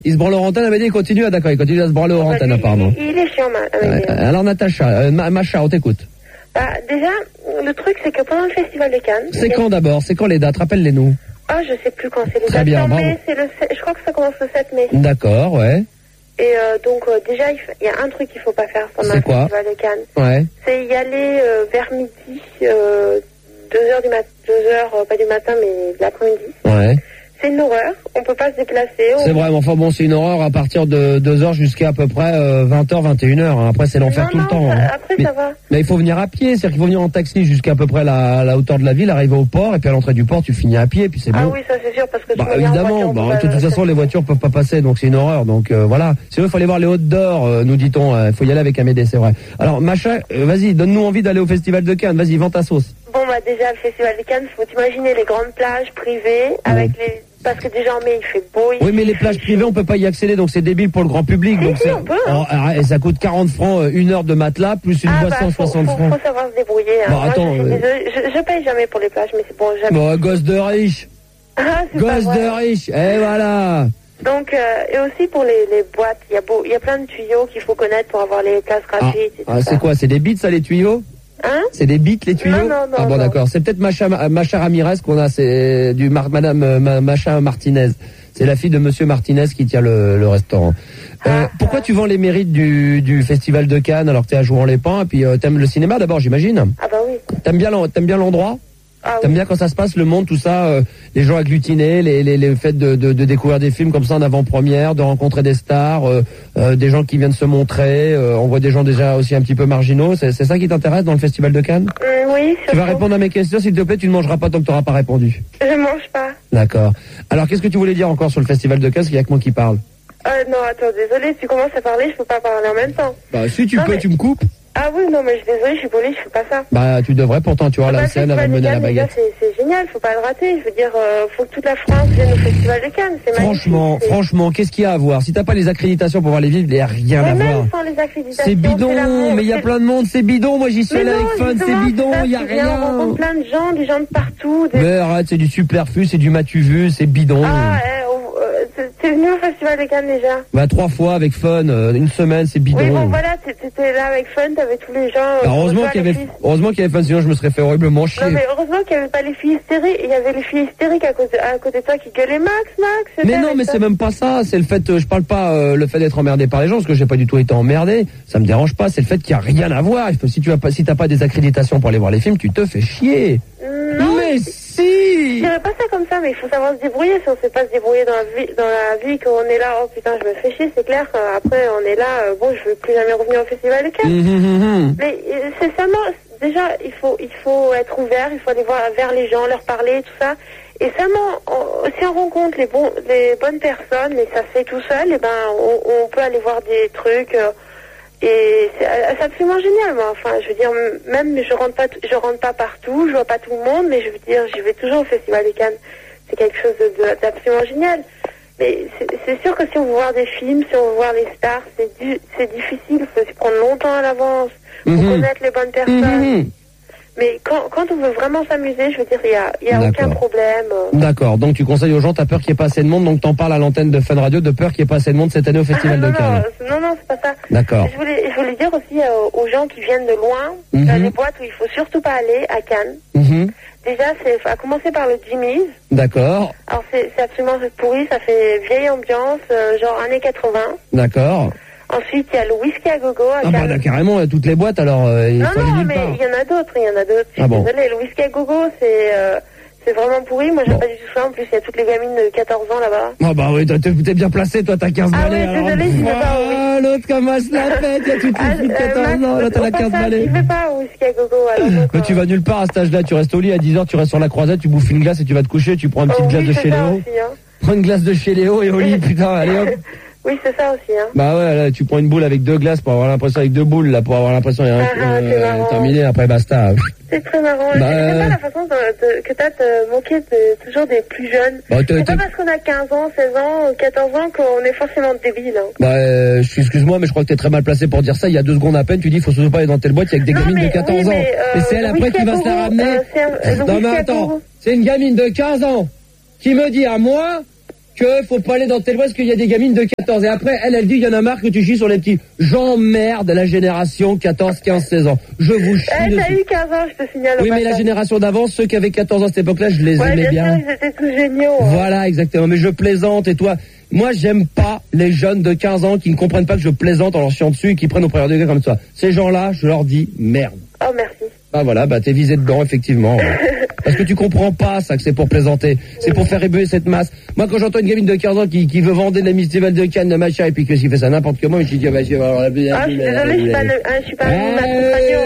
Il se branle aux antennes, elle m'a dit, il continue à se branler aux antennes, apparemment. Il est chiant, alors, Natacha, Macha, on t'écoute. Déjà, le truc, c'est que pendant le Festival de Cannes... C'est quand d'abord? C'est quand les dates? Rappelle-les-nous. Ah, je sais plus quand c'est les dates. Très bien, bravo. Je crois que ça commence le 7 mai. D'accord, ouais. Et donc, déjà, il y a un truc qu'il faut pas faire pendant le Festival de Cannes. Ouais. C'est y aller vers midi, 2h du matin, pas du matin, mais de l'après-midi. Ouais. C'est une horreur, on peut pas se déplacer. C'est vrai, mais enfin bon, c'est une horreur à partir de 2h jusqu'à à peu près 20h, 21h. Après, c'est l'enfer tout le temps. Après, ça va. Mais il faut venir à pied, c'est-à-dire qu'il faut venir en taxi jusqu'à à peu près la hauteur de la ville, arriver au port, et puis à l'entrée du port, tu finis à pied, puis c'est bon. Ah oui, ça c'est sûr, parce que évidemment, de toute façon, les voitures peuvent pas passer, donc c'est une horreur. Donc voilà. Sinon, il faut aller voir les Hôtes d'Or, nous dit-on. Il faut y aller avec Amédée, c'est vrai. Alors, Macha, vas-y, donne-nous envie d'aller au Festival de Cannes. Vas-y, vends ta sauce. Bon, déjà, le Festival de Cannes, faut t'imaginer les grandes plages privées avec les... Parce que déjà en mai il fait beau. Oui, mais les plages privées on peut pas y accéder, donc c'est débile pour le grand public. Donc on peut, hein. Et ça coûte 40 francs une heure de matelas plus une boisson 60 francs. Faut savoir se débrouiller. Hein. Bon, attends, je paye jamais pour les plages, mais c'est bon. Jamais. Bon, gosse de riche. Gosse de riche. Et voilà. Donc et aussi pour les boîtes, il y a plein de tuyaux qu'il faut connaître pour avoir les places gratuites. C'est quoi? C'est des bits ça les tuyaux? Hein? C'est des bites les tuyaux? Non. Ah bon d'accord, c'est peut-être Macha Ramirez qu'on a, c'est du Madame Macha Martinez. C'est la fille de Monsieur Martinez qui tient le restaurant. Pourquoi tu vends les mérites du Festival de Cannes alors que t'es à Jouan-les-Pins et puis t'aimes le cinéma d'abord j'imagine? Ah bah oui. T'aimes bien l'endroit? T'aimes bien quand ça se passe, le monde, tout ça, les gens agglutinés, les faits de découvrir des films comme ça en avant-première, de rencontrer des stars, des gens qui viennent se montrer, on voit des gens déjà aussi un petit peu marginaux, c'est ça qui t'intéresse dans le Festival de Cannes? Oui. Tu vas répondre à mes questions, s'il te plaît, tu ne mangeras pas tant que tu n'auras pas répondu. Je mange pas. D'accord. Alors, qu'est-ce que tu voulais dire encore sur le Festival de Cannes, parce qu'il n'y a que moi qui parle? Non, attends, désolé, si tu commences à parler, je peux pas parler en même temps. Bah, si tu peux, tu me coupes. Ah oui, non, mais je suis désolée, je suis polie, je fais pas ça. Bah, tu devrais pourtant, tu vois, la scène, elle va mener à la baguette. C'est génial, faut pas le rater. Je veux dire, faut que toute la France vienne au Festival de Cannes, c'est magnifique. Franchement, qu'est-ce qu'il y a à voir? Si t'as pas les accréditations pour voir les films, il n'y a rien à voir. Même sans les accréditations. C'est bidon, mais il y a plein de monde, c'est bidon. Moi, j'y suis allé avec Fun, c'est bidon, il y a rien. On rencontre plein de gens, des gens de partout. Mais arrête, c'est du superflu, c'est du m'as-tu vu, c'est bidon. T'es venu au Festival de Cannes déjà? Bah 3 fois avec Fun, une semaine, c'est bidon. Oui, bon voilà, t'étais là avec Fun, t'avais tous les gens. Heureusement qu'il y avait Fun, sinon je me serais fait horriblement chier. Non mais heureusement qu'il n'y avait pas les filles hystériques, il y avait les filles hystériques à côté de toi qui gueulaient Max. Mais non, mais c'est même pas ça, c'est le fait, je parle pas le fait d'être emmerdé par les gens, parce que j'ai pas du tout été emmerdé, ça me dérange pas, c'est le fait qu'il y a rien à voir. Si t'as pas des accréditations pour aller voir les films, tu te fais chier. Non, mais si! Je dirais pas ça comme ça, mais il faut savoir se débrouiller. Si on sait pas se débrouiller dans la vie, qu'on est là, oh putain, je me fais chier, c'est clair. Après, on est là, bon, je veux plus jamais revenir au Festival de Cannes. Mais c'est seulement, déjà, il faut être ouvert, il faut aller vers les gens, leur parler, tout ça. Et seulement, si on rencontre les bonnes personnes, mais ça se fait tout seul, et ben, on peut aller voir des trucs. Et c'est absolument génial, moi. Enfin, je veux dire, même je rentre pas partout, je vois pas tout le monde, mais je veux dire, j'y vais toujours au Festival de Cannes. C'est quelque chose d'absolument génial. Mais c'est sûr que si on veut voir des films, si on veut voir les stars, c'est difficile. Il faut s'y prendre longtemps à l'avance pour connaître les bonnes personnes. Mais quand on veut vraiment s'amuser, je veux dire, il y a aucun problème. D'accord. Donc tu conseilles aux gens, t'as peur qu'il n'y ait pas assez de monde, donc t'en parles à l'antenne de Fun Radio, de peur qu'il n'y ait pas assez de monde cette année au Festival de Cannes. Non, c'est pas ça. D'accord. Je voulais dire aussi aux gens qui viennent de loin, les boîtes où il faut surtout pas aller à Cannes. Déjà, à commencer par le Jimmy's. D'accord. Alors c'est absolument pourri, ça fait vieille ambiance, genre années 80. D'accord. Ensuite, il y a le whisky à gogo à Cannes. Ah bah carrément, toutes les boîtes, alors non, mais il y en a d'autres, Je suis désolée, le whisky à gogo, c'est vraiment pourri. Moi, j'aime pas du tout ça. En plus, il y a toutes les gamines de 14 ans là-bas. Ah bah oui, t'es bien placé, toi, t'as 15 balais. Ah oui, désolée, j'y vais pas. Ah, l'autre commence la fête, il y a toutes les filles de 14 ans, là, t'as la 15 balais. J'y vais pas au whisky à gogo, alors. Mais tu vas nulle part à cet âge-là, tu restes au lit à 10h, tu restes sur la croisette, tu bouffes une glace et tu vas te coucher, tu prends une petite glace de chez Léo. Prends une glace de chez Léo et au lit, putain, allez hop. Oui, c'est ça aussi, hein. Bah ouais, là, tu prends une boule avec 2 glaces pour avoir l'impression, avec 2 boules, là, pour avoir l'impression, terminé, après basta. C'est très marrant. J'aime pas la façon que t'as de moquer toujours des plus jeunes. C'est pas parce qu'on a 15 ans, 16 ans, 14 ans qu'on est forcément débile, hein. Bah, excuse-moi, mais je crois que t'es très mal placé pour dire ça. Il y a 2 secondes à peine, tu dis, faut surtout pas aller dans telle boîte, il y a que des gamines de 14 ans. Et c'est elle après qui va se la ramener. Non, mais attends, c'est une gamine de 15 ans qui me dit à moi que faut pas aller dans tel parce qu'il y a des gamines de 14. Et après, elle dit, il y en a marre que tu chies sur les petits. J'emmerde la génération 14, 15, 16 ans. Je vous chie dessus. T'as eu 15 ans, je te signale. Oui, mais la génération d'avant, ceux qui avaient 14 ans à cette époque-là, je les aimais bien. Sûr, ils étaient tous géniaux. Voilà, exactement. Mais je plaisante, et toi, moi, j'aime pas les jeunes de 15 ans qui ne comprennent pas que je plaisante en leur chiant dessus et qui prennent au premier degré comme ça. Ces gens-là, je leur dis merde. Oh, merci. Ah voilà, t'es visé dedans, effectivement. Parce que tu comprends pas ça, que c'est pour plaisanter. C'est pour faire ébuer cette masse. Moi, quand j'entends une gamine de 15 ans qui veut vendre des festivals de Cannes, de machin, et puis que s'il fait ça n'importe comment, je dis, bah, je suis désolé, je suis pas accompagnant.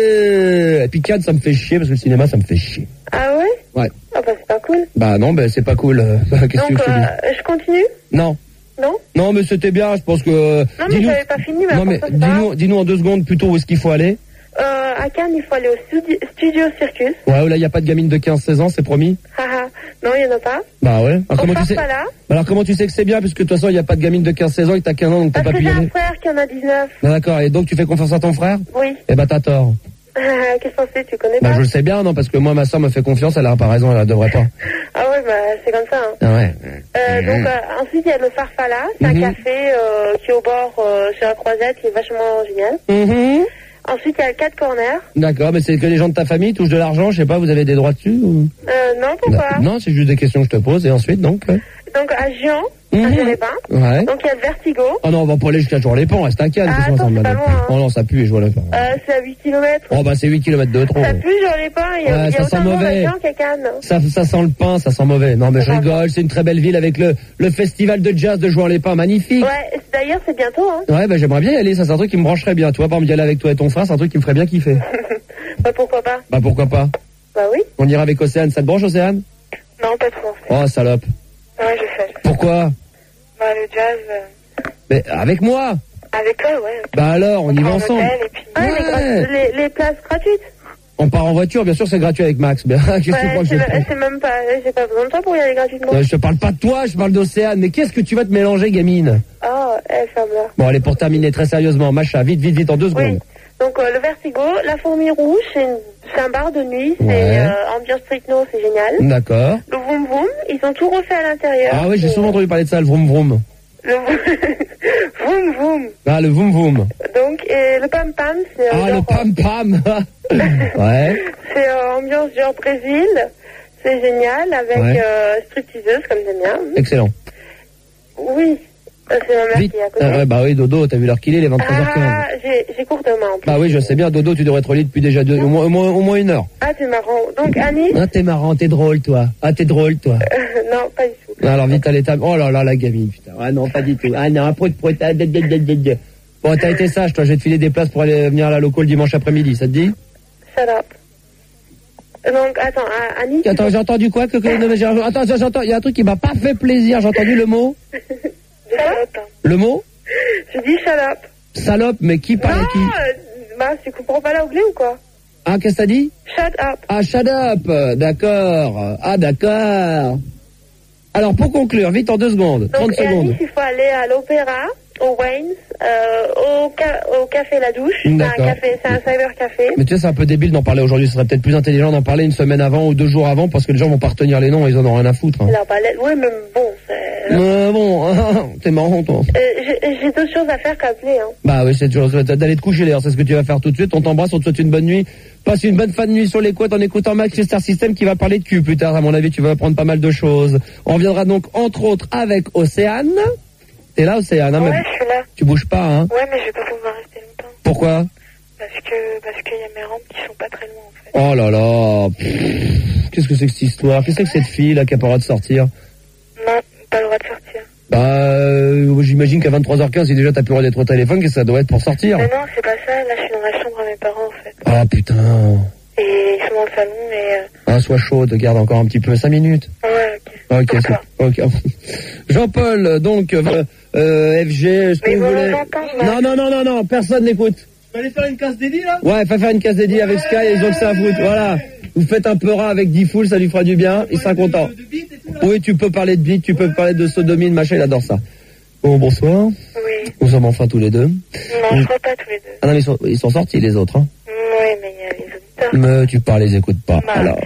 Et puis Cannes, ça me fait chier, parce que le cinéma, ça me fait chier. Ah ouais? Ouais. Ah bah, c'est pas cool. Bah non, c'est pas cool. Qu'est-ce que donc, je continue? Non. Non? Non, mais c'était bien, je pense que... Non, mais j'avais pas fini, mais... Non, mais dis-nous en 2 secondes plutôt où est-ce qu'il faut aller. À Cannes, il faut aller au Studio Circus. Ouais, là, il n'y a pas de gamine de 15-16 ans, c'est promis. Non, il n'y en a pas. Bah ouais. Alors, comment tu sais... pas là. Alors, comment tu sais que c'est bien, puisque de toute façon, il n'y a pas de gamine de 15-16 ans et que t'as 15 ans, donc t'as pas pu y aller. Parce que j'ai un frère qui en a 19. Ah, d'accord, et donc tu fais confiance à ton frère? Oui. Eh ben, t'as tort. Qu'est-ce qu'on sait, tu connais pas? Bah, je le sais bien, non, parce que moi, ma soeur me fait confiance, elle a pas raison, elle devrait pas. Ah ouais, bah, c'est comme ça, hein. Ah ouais. Donc, ensuite, il y a le Farfalla, c'est un café, qui est au bord, sur la Croisette, qui est vachement génial. Ensuite, il y a le 4 Corners. D'accord, mais c'est que les gens de ta famille touchent de l'argent, je sais pas, vous avez des droits dessus ou... Non, pourquoi? Non, c'est juste des questions que je te pose, et ensuite, donc... Donc, à Gion, à Jouan-les-Pins. Ouais. Donc, il y a le Vertigo. Oh non, on va pas aller jusqu'à Jouan-les-Pins, reste à Cannes. Attends, c'est pas loin, hein. Oh non, ça pue, Jouan-les-Pins. C'est à 8 km. Oh bah, c'est 8 km de trop. Ça pue, Jouan-les-Pins, il y a autant de monde à Gion qu'à Cannes. Ça sent le pain, ça sent mauvais. Non, mais je rigole, c'est une très belle ville avec le festival de jazz de Jouan-les-Pins, magnifique. Ouais, d'ailleurs, c'est bientôt, hein. Ouais, bah, j'aimerais bien y aller, ça c'est un truc qui me brancherait bien. Tu vois, par exemple, y aller avec toi et ton frère, c'est un truc qui me ferait bien kiffer. Bah, pourquoi pas? Bah, pourquoi pas? Bah oui. On ira avec Océane, ça te branche, Océane? Non, pas trop. Oh, salope. Ouais, je sais. Pourquoi? Bah, le jazz... Mais avec moi? Avec toi, ouais. Bah alors, on y va ensemble. Les places gratuites. On part en voiture, bien sûr, c'est gratuit avec Max. Mais c'est même pas... J'ai pas besoin de toi pour y aller gratuitement. Je te parle pas de toi, je parle d'Océane. Mais qu'est-ce que tu vas te mélanger, gamine? Oh, ça meurt. Bon, allez, pour terminer très sérieusement, Macha, vite, en 2 secondes. Oui. Donc, le Vertigo, la Fourmi Rouge, c'est un bar de nuit, c'est ambiance techno, c'est génial. D'accord. Le Vroom Vroom, ils ont tout refait à l'intérieur. Ah oui, j'ai souvent entendu parler de ça, le Vroom Vroom. Le Vroom Vroom. Ah, le Vroom Vroom. Donc, et le Pam Pam, c'est... le Pam Pam. Ouais. C'est ambiance genre Brésil, c'est génial, avec stripteaseuse, comme j'aime bien. Excellent. Oui. C'est ma mère qui est à côté. Bah oui, Dodo, t'as vu l'heure qu'il est, les 23h15. J'ai cours demain en plus. Bah oui, je sais bien, Dodo, tu devrais être au lit depuis déjà au moins 1 heure. Ah, c'est marrant. Donc, Annie. Ah, t'es marrant, t'es drôle, toi. Ah, t'es drôle, toi. Non, pas du tout. Alors, vite à l'état. Oh là là, la gamine, putain. Ah non, pas du tout. Ah non, Bon, t'as été sage, toi, je vais te filer des places pour aller venir à la loco le dimanche après-midi, ça te dit? Shut up. Donc, attends, Annie. Attends, j'ai entendu quoi? Attends, j'entends, il y a un truc qui m'a pas fait plaisir, j'ai entendu le mot. Le mot? Je dis salope. Salope, mais qui parle à qui? Bah, tu comprends pas l'anglais ou quoi? Ah, qu'est-ce que t'as dit? Shut up. Ah, shut up, d'accord. Ah, d'accord. Alors, pour conclure, vite en 2 secondes, 30 secondes. Donc, il faut aller à l'Opéra, au Wayne's, au Café La Douche. C'est un cyber-café. Mais tu sais, c'est un peu débile d'en parler aujourd'hui. Ce serait peut-être plus intelligent d'en parler 1 semaine avant ou 2 jours avant, parce que les gens vont pas retenir les noms et ils en ont rien à foutre. Hein. Oui, mais bon, c'est... bon, t'es marrant, toi. J'ai d'autres choses à faire qu'appeler, hein. Bah oui, c'est toujours d'aller te coucher, d'ailleurs. C'est ce que tu vas faire tout de suite. On t'embrasse, on te souhaite une bonne nuit. Passe une bonne fin de nuit sur les côtes en écoutant Manchester System qui va parler de cul plus tard. À mon avis, tu vas apprendre pas mal de choses. On reviendra donc, entre autres, avec Océane. T'es là, Océane, hein? Ouais, je suis là. Tu bouges pas, hein? Ouais, mais je vais pas pouvoir rester longtemps. Pourquoi? Parce qu'il y a mes rampes qui sont pas très loin, en fait. Oh là là. Qu'est-ce que c'est que cette histoire? Qu'est-ce que c'est que cette fille, là, qui a pas le droit de sortir? Non, pas le droit de sortir. Bah, j'imagine qu'à 23h15, si déjà t'as plus le droit d'être au téléphone, qu'est-ce que ça doit être pour sortir? Mais non, c'est pas ça. Là, je suis dans la chambre à mes parents, en fait. Ah, putain. Et ils sont dans le salon, mais... Ah, sois chaude, garde encore un petit peu, 5 minutes. Ouais, ok. Ok. Jean-Paul, donc, FG, est-ce que vous voulez... Non, personne n'écoute. Tu vas aller faire une casse dédiée, là? Ouais, faire une casse dédiée avec Sky, ils ont que ça à foutre, voilà. Vous faites un peu rat avec D-Fool, ça lui fera du bien, il sera content. Oui, tu peux parler de beat, tu peux parler de sodomie, de machin, il adore ça. Bon, bonsoir. Oui. Nous sommes enfin tous les deux. Non, je crois pas tous les deux. Ah non, mais ils sont sortis, les autres, hein. Oui, mais il y a les auditeurs Mais tu parles, les écoutes pas. Bah. Alors,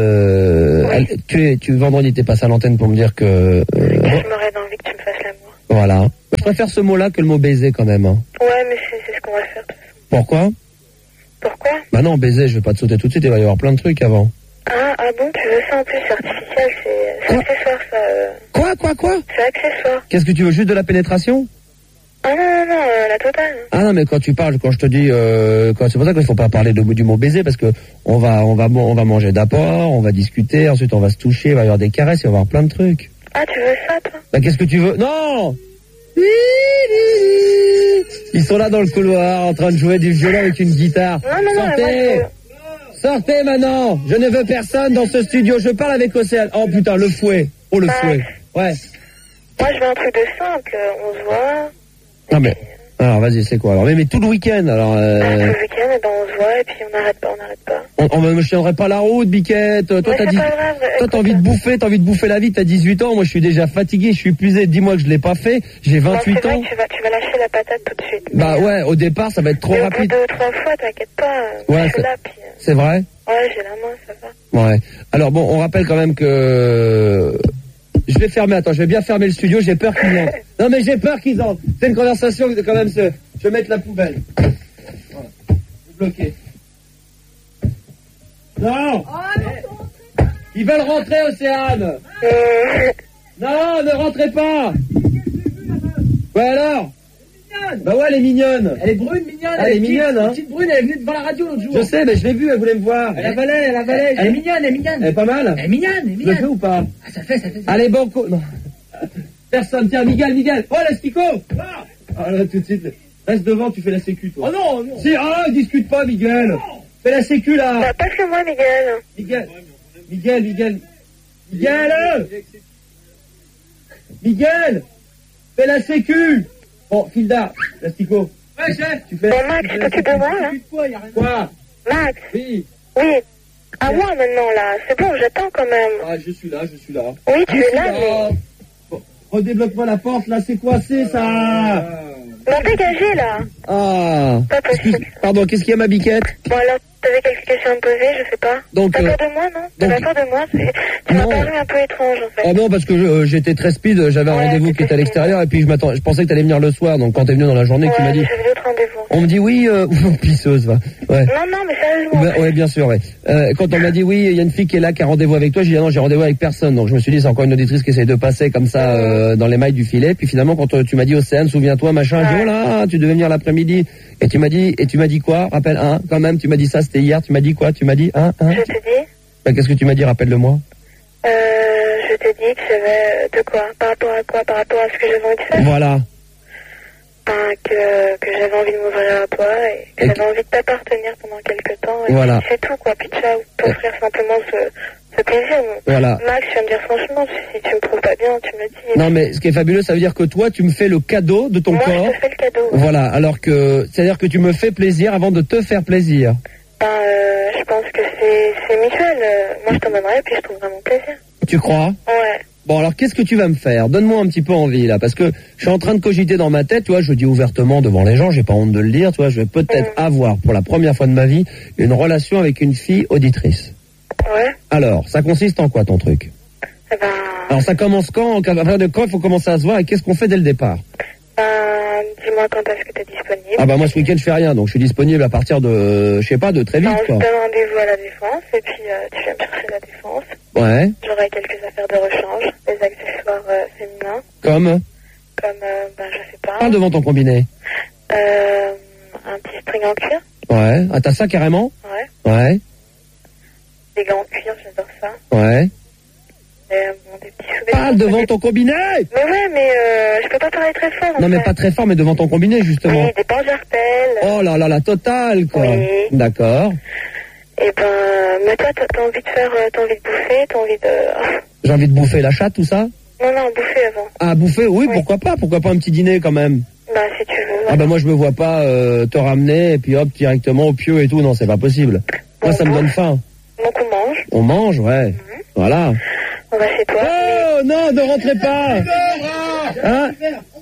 oui. Vendredi, t'es passé à l'antenne pour me dire que... Je m'aurais envie que tu me fasses l'amour. Voilà. Je préfère ce mot-là que le mot baiser quand même. Hein. Ouais, mais c'est ce qu'on va faire. Pourquoi? Pourquoi? Bah non, baiser, je vais pas te sauter tout de suite, il va y avoir plein de trucs avant. Ah bon, tu veux ça en plus, c'est artificiel, c'est accessoire ça. Quoi? C'est accessoire. Qu'est-ce que tu veux, juste de la pénétration? Ah non, la totale. Ah non, mais quand tu parles, quand je te dis, c'est pour ça qu'il faut pas parler du mot baiser, parce que on va manger d'abord, on va discuter, ensuite on va se toucher, il va y avoir des caresses, il va y avoir plein de trucs. Ah, tu veux ça, toi? Bah qu'est-ce que tu veux? Non! Ils sont là dans le couloir, en train de jouer du violon avec une guitare. Non, Sortez! Sortez maintenant! Je ne veux personne dans ce studio, je parle avec Océane. Oh putain, le fouet! Oh, le fouet! Ouais. Moi, je veux un truc de simple, on se voit... Non mais, alors vas-y, c'est quoi alors? Mais tout le week-end, alors... Tout le week-end, et ben on se voit, et puis on n'arrête pas. On me tiendrait pas la route, Biquette. Toi, t'as envie de bouffer la vie, t'as 18 ans, moi je suis déjà fatigué, je suis épuisé, dis-moi que je l'ai pas fait, j'ai 28 ans. Tu vas lâcher la patate tout de suite. Bah ouais, au départ, ça va être trop rapide. Au bout de 2 ou 3 fois, t'inquiète pas. Ouais, c'est vrai? Ouais, j'ai la main, ça va. Ouais. Alors bon, on rappelle quand même que... Je vais fermer, attends, je vais bien fermer le studio, j'ai peur qu'ils entrent. Non mais j'ai peur qu'ils entrent. C'est une conversation qui quand même je vais mettre la poubelle. Voilà. Je vais bloquer. Non. Ils veulent rentrer, Océane. Non, ne rentrez pas. Ouais alors. Bah ouais, elle est mignonne. Elle est brune, mignonne. Elle est mignonne, hein. Petite brune, elle est venue devant la radio l'autre jour. Je sais, mais je l'ai vue, elle voulait me voir. Elle avalait. Elle est mignonne, Elle est pas mal. Elle est mignonne. Je le fais ou pas? Ah, ça fait. Allez, banco. Non. Personne, tiens, Miguel. Oh, l'Estico. Ah là, tout de suite. Reste devant, tu fais la sécu, toi. Oh non. Si, discute pas, Miguel. Non. Fais la sécu, là. Bah, pas que moi, Miguel. Miguel. Fais la sécu. Bon, Filda, l'Astico. Ouais, chef. Tu fais. Bon, Max, tu t'occupes de moi, là? Quoi? Max. Oui. À moi, maintenant, là. C'est bon, j'attends quand même. Ah, je suis là. Oui, tu es là, mais... Bon, redébloque-moi la porte, là, c'est quoi, ça? Bon, dégagez, là. Ah. Pas possible. Pardon, qu'est-ce qu'il y a, ma Biquette? Bon, alors, t'avais quelques questions à me poser, je sais pas. Donc, t'as peur de moi, non? T'as peur de moi? Tu m'as paru un peu étrange, en fait. Ah non, parce que j'étais très speed, j'avais un rendez-vous qui était à l'extérieur, et puis je pensais que t'allais venir le soir, donc quand t'es venu dans la journée, tu m'as dit... j'avais d'autres rendez-vous. On me dit oui, pisseuse, va. Ouais. Non, mais sérieusement. Ouais, bien sûr, ouais. Quand on m'a dit oui, il y a une fille qui est là, qui a rendez-vous avec toi, j'ai dit non, j'ai rendez-vous avec personne, donc je me suis dit c'est encore une auditrice qui essaye de passer comme ça dans les mailles du filet, puis finalement quand tu m'as dit Océane, souviens-toi, machin, je dis oh là, tu devais venir l'après-midi, et tu m'as dit quoi? Rappelle, quand même, tu m'as dit ça, c'était hier, tu m'as dit quoi? Tu m'as dit, Je t'ai dit. Bah, qu'est-ce que tu m'as dit, rappelle-le-moi? Je t'ai dit que j'avais de quoi? Par rapport à quoi? Par rapport à ce que j'avais envie de faire? Voilà. Que j'avais envie de m'ouvrir à toi et que j'avais envie de t'appartenir pendant quelques temps. Et voilà. C'est tout, quoi. Puis ciao, t'offrir simplement ce plaisir. Voilà. Max, tu vas me dire franchement, si tu me trouves pas bien, tu me le dis. Non, mais ce qui est fabuleux, ça veut dire que toi, tu me fais le cadeau de ton corps. Moi, je te fais le cadeau. Voilà. Alors que, c'est-à-dire que tu me fais plaisir avant de te faire plaisir. Je pense que c'est mutuel. Moi, je t'en donnerai, puis je trouverai mon plaisir. Tu crois? Ouais. Bon, alors, qu'est-ce que tu vas me faire? Donne-moi un petit peu envie, là, parce que je suis en train de cogiter dans ma tête, tu vois, je dis ouvertement devant les gens, j'ai pas honte de le dire, tu vois, je vais peut-être avoir, pour la première fois de ma vie, une relation avec une fille auditrice. Ouais. Alors, ça consiste en quoi, ton truc? Alors, ça commence quand? À partir de quand il faut commencer à se voir et qu'est-ce qu'on fait dès le départ? Dis-moi quand est-ce que t'es disponible. Ah bah moi, ce week-end, je fais rien, donc je suis disponible à partir de, je sais pas, de très vite, quoi. Je te donne rendez-vous à la Défense, et puis tu viens me chercher à la Défense. Ouais. J'aurai quelques affaires de rechange, des accessoires féminins. Comme, je sais pas. Ah, devant ton combiné. Un petit string en cuir. Ouais. Ah, t'as ça carrément? Ouais. Ouais. Des gants en cuir, j'adore ça. Ouais. Des petits sous-vêtements. Parle devant ton combiné! Mais ouais, mais je peux pas parler très fort. Non, mais pas très fort, mais devant ton combiné, justement. Oui, des porte-jartelles. Oh là là, la totale, quoi. Oui. D'accord. Et mais toi, t'as envie de faire, t'as envie de bouffer, t'as envie de... J'ai envie de bouffer la chatte, tout ça? Non, bouffer avant. Ah, bouffer, oui, pourquoi pas un petit dîner, quand même. Bah, si tu veux. Ah, bah, moi, je me vois pas te ramener, et puis hop, directement au pieu et tout, non, c'est pas possible. Moi, ça me donne faim. Donc, on mange. On mange, ouais. Voilà. On va chez toi. Oh, non, ne rentrez pas! Hein?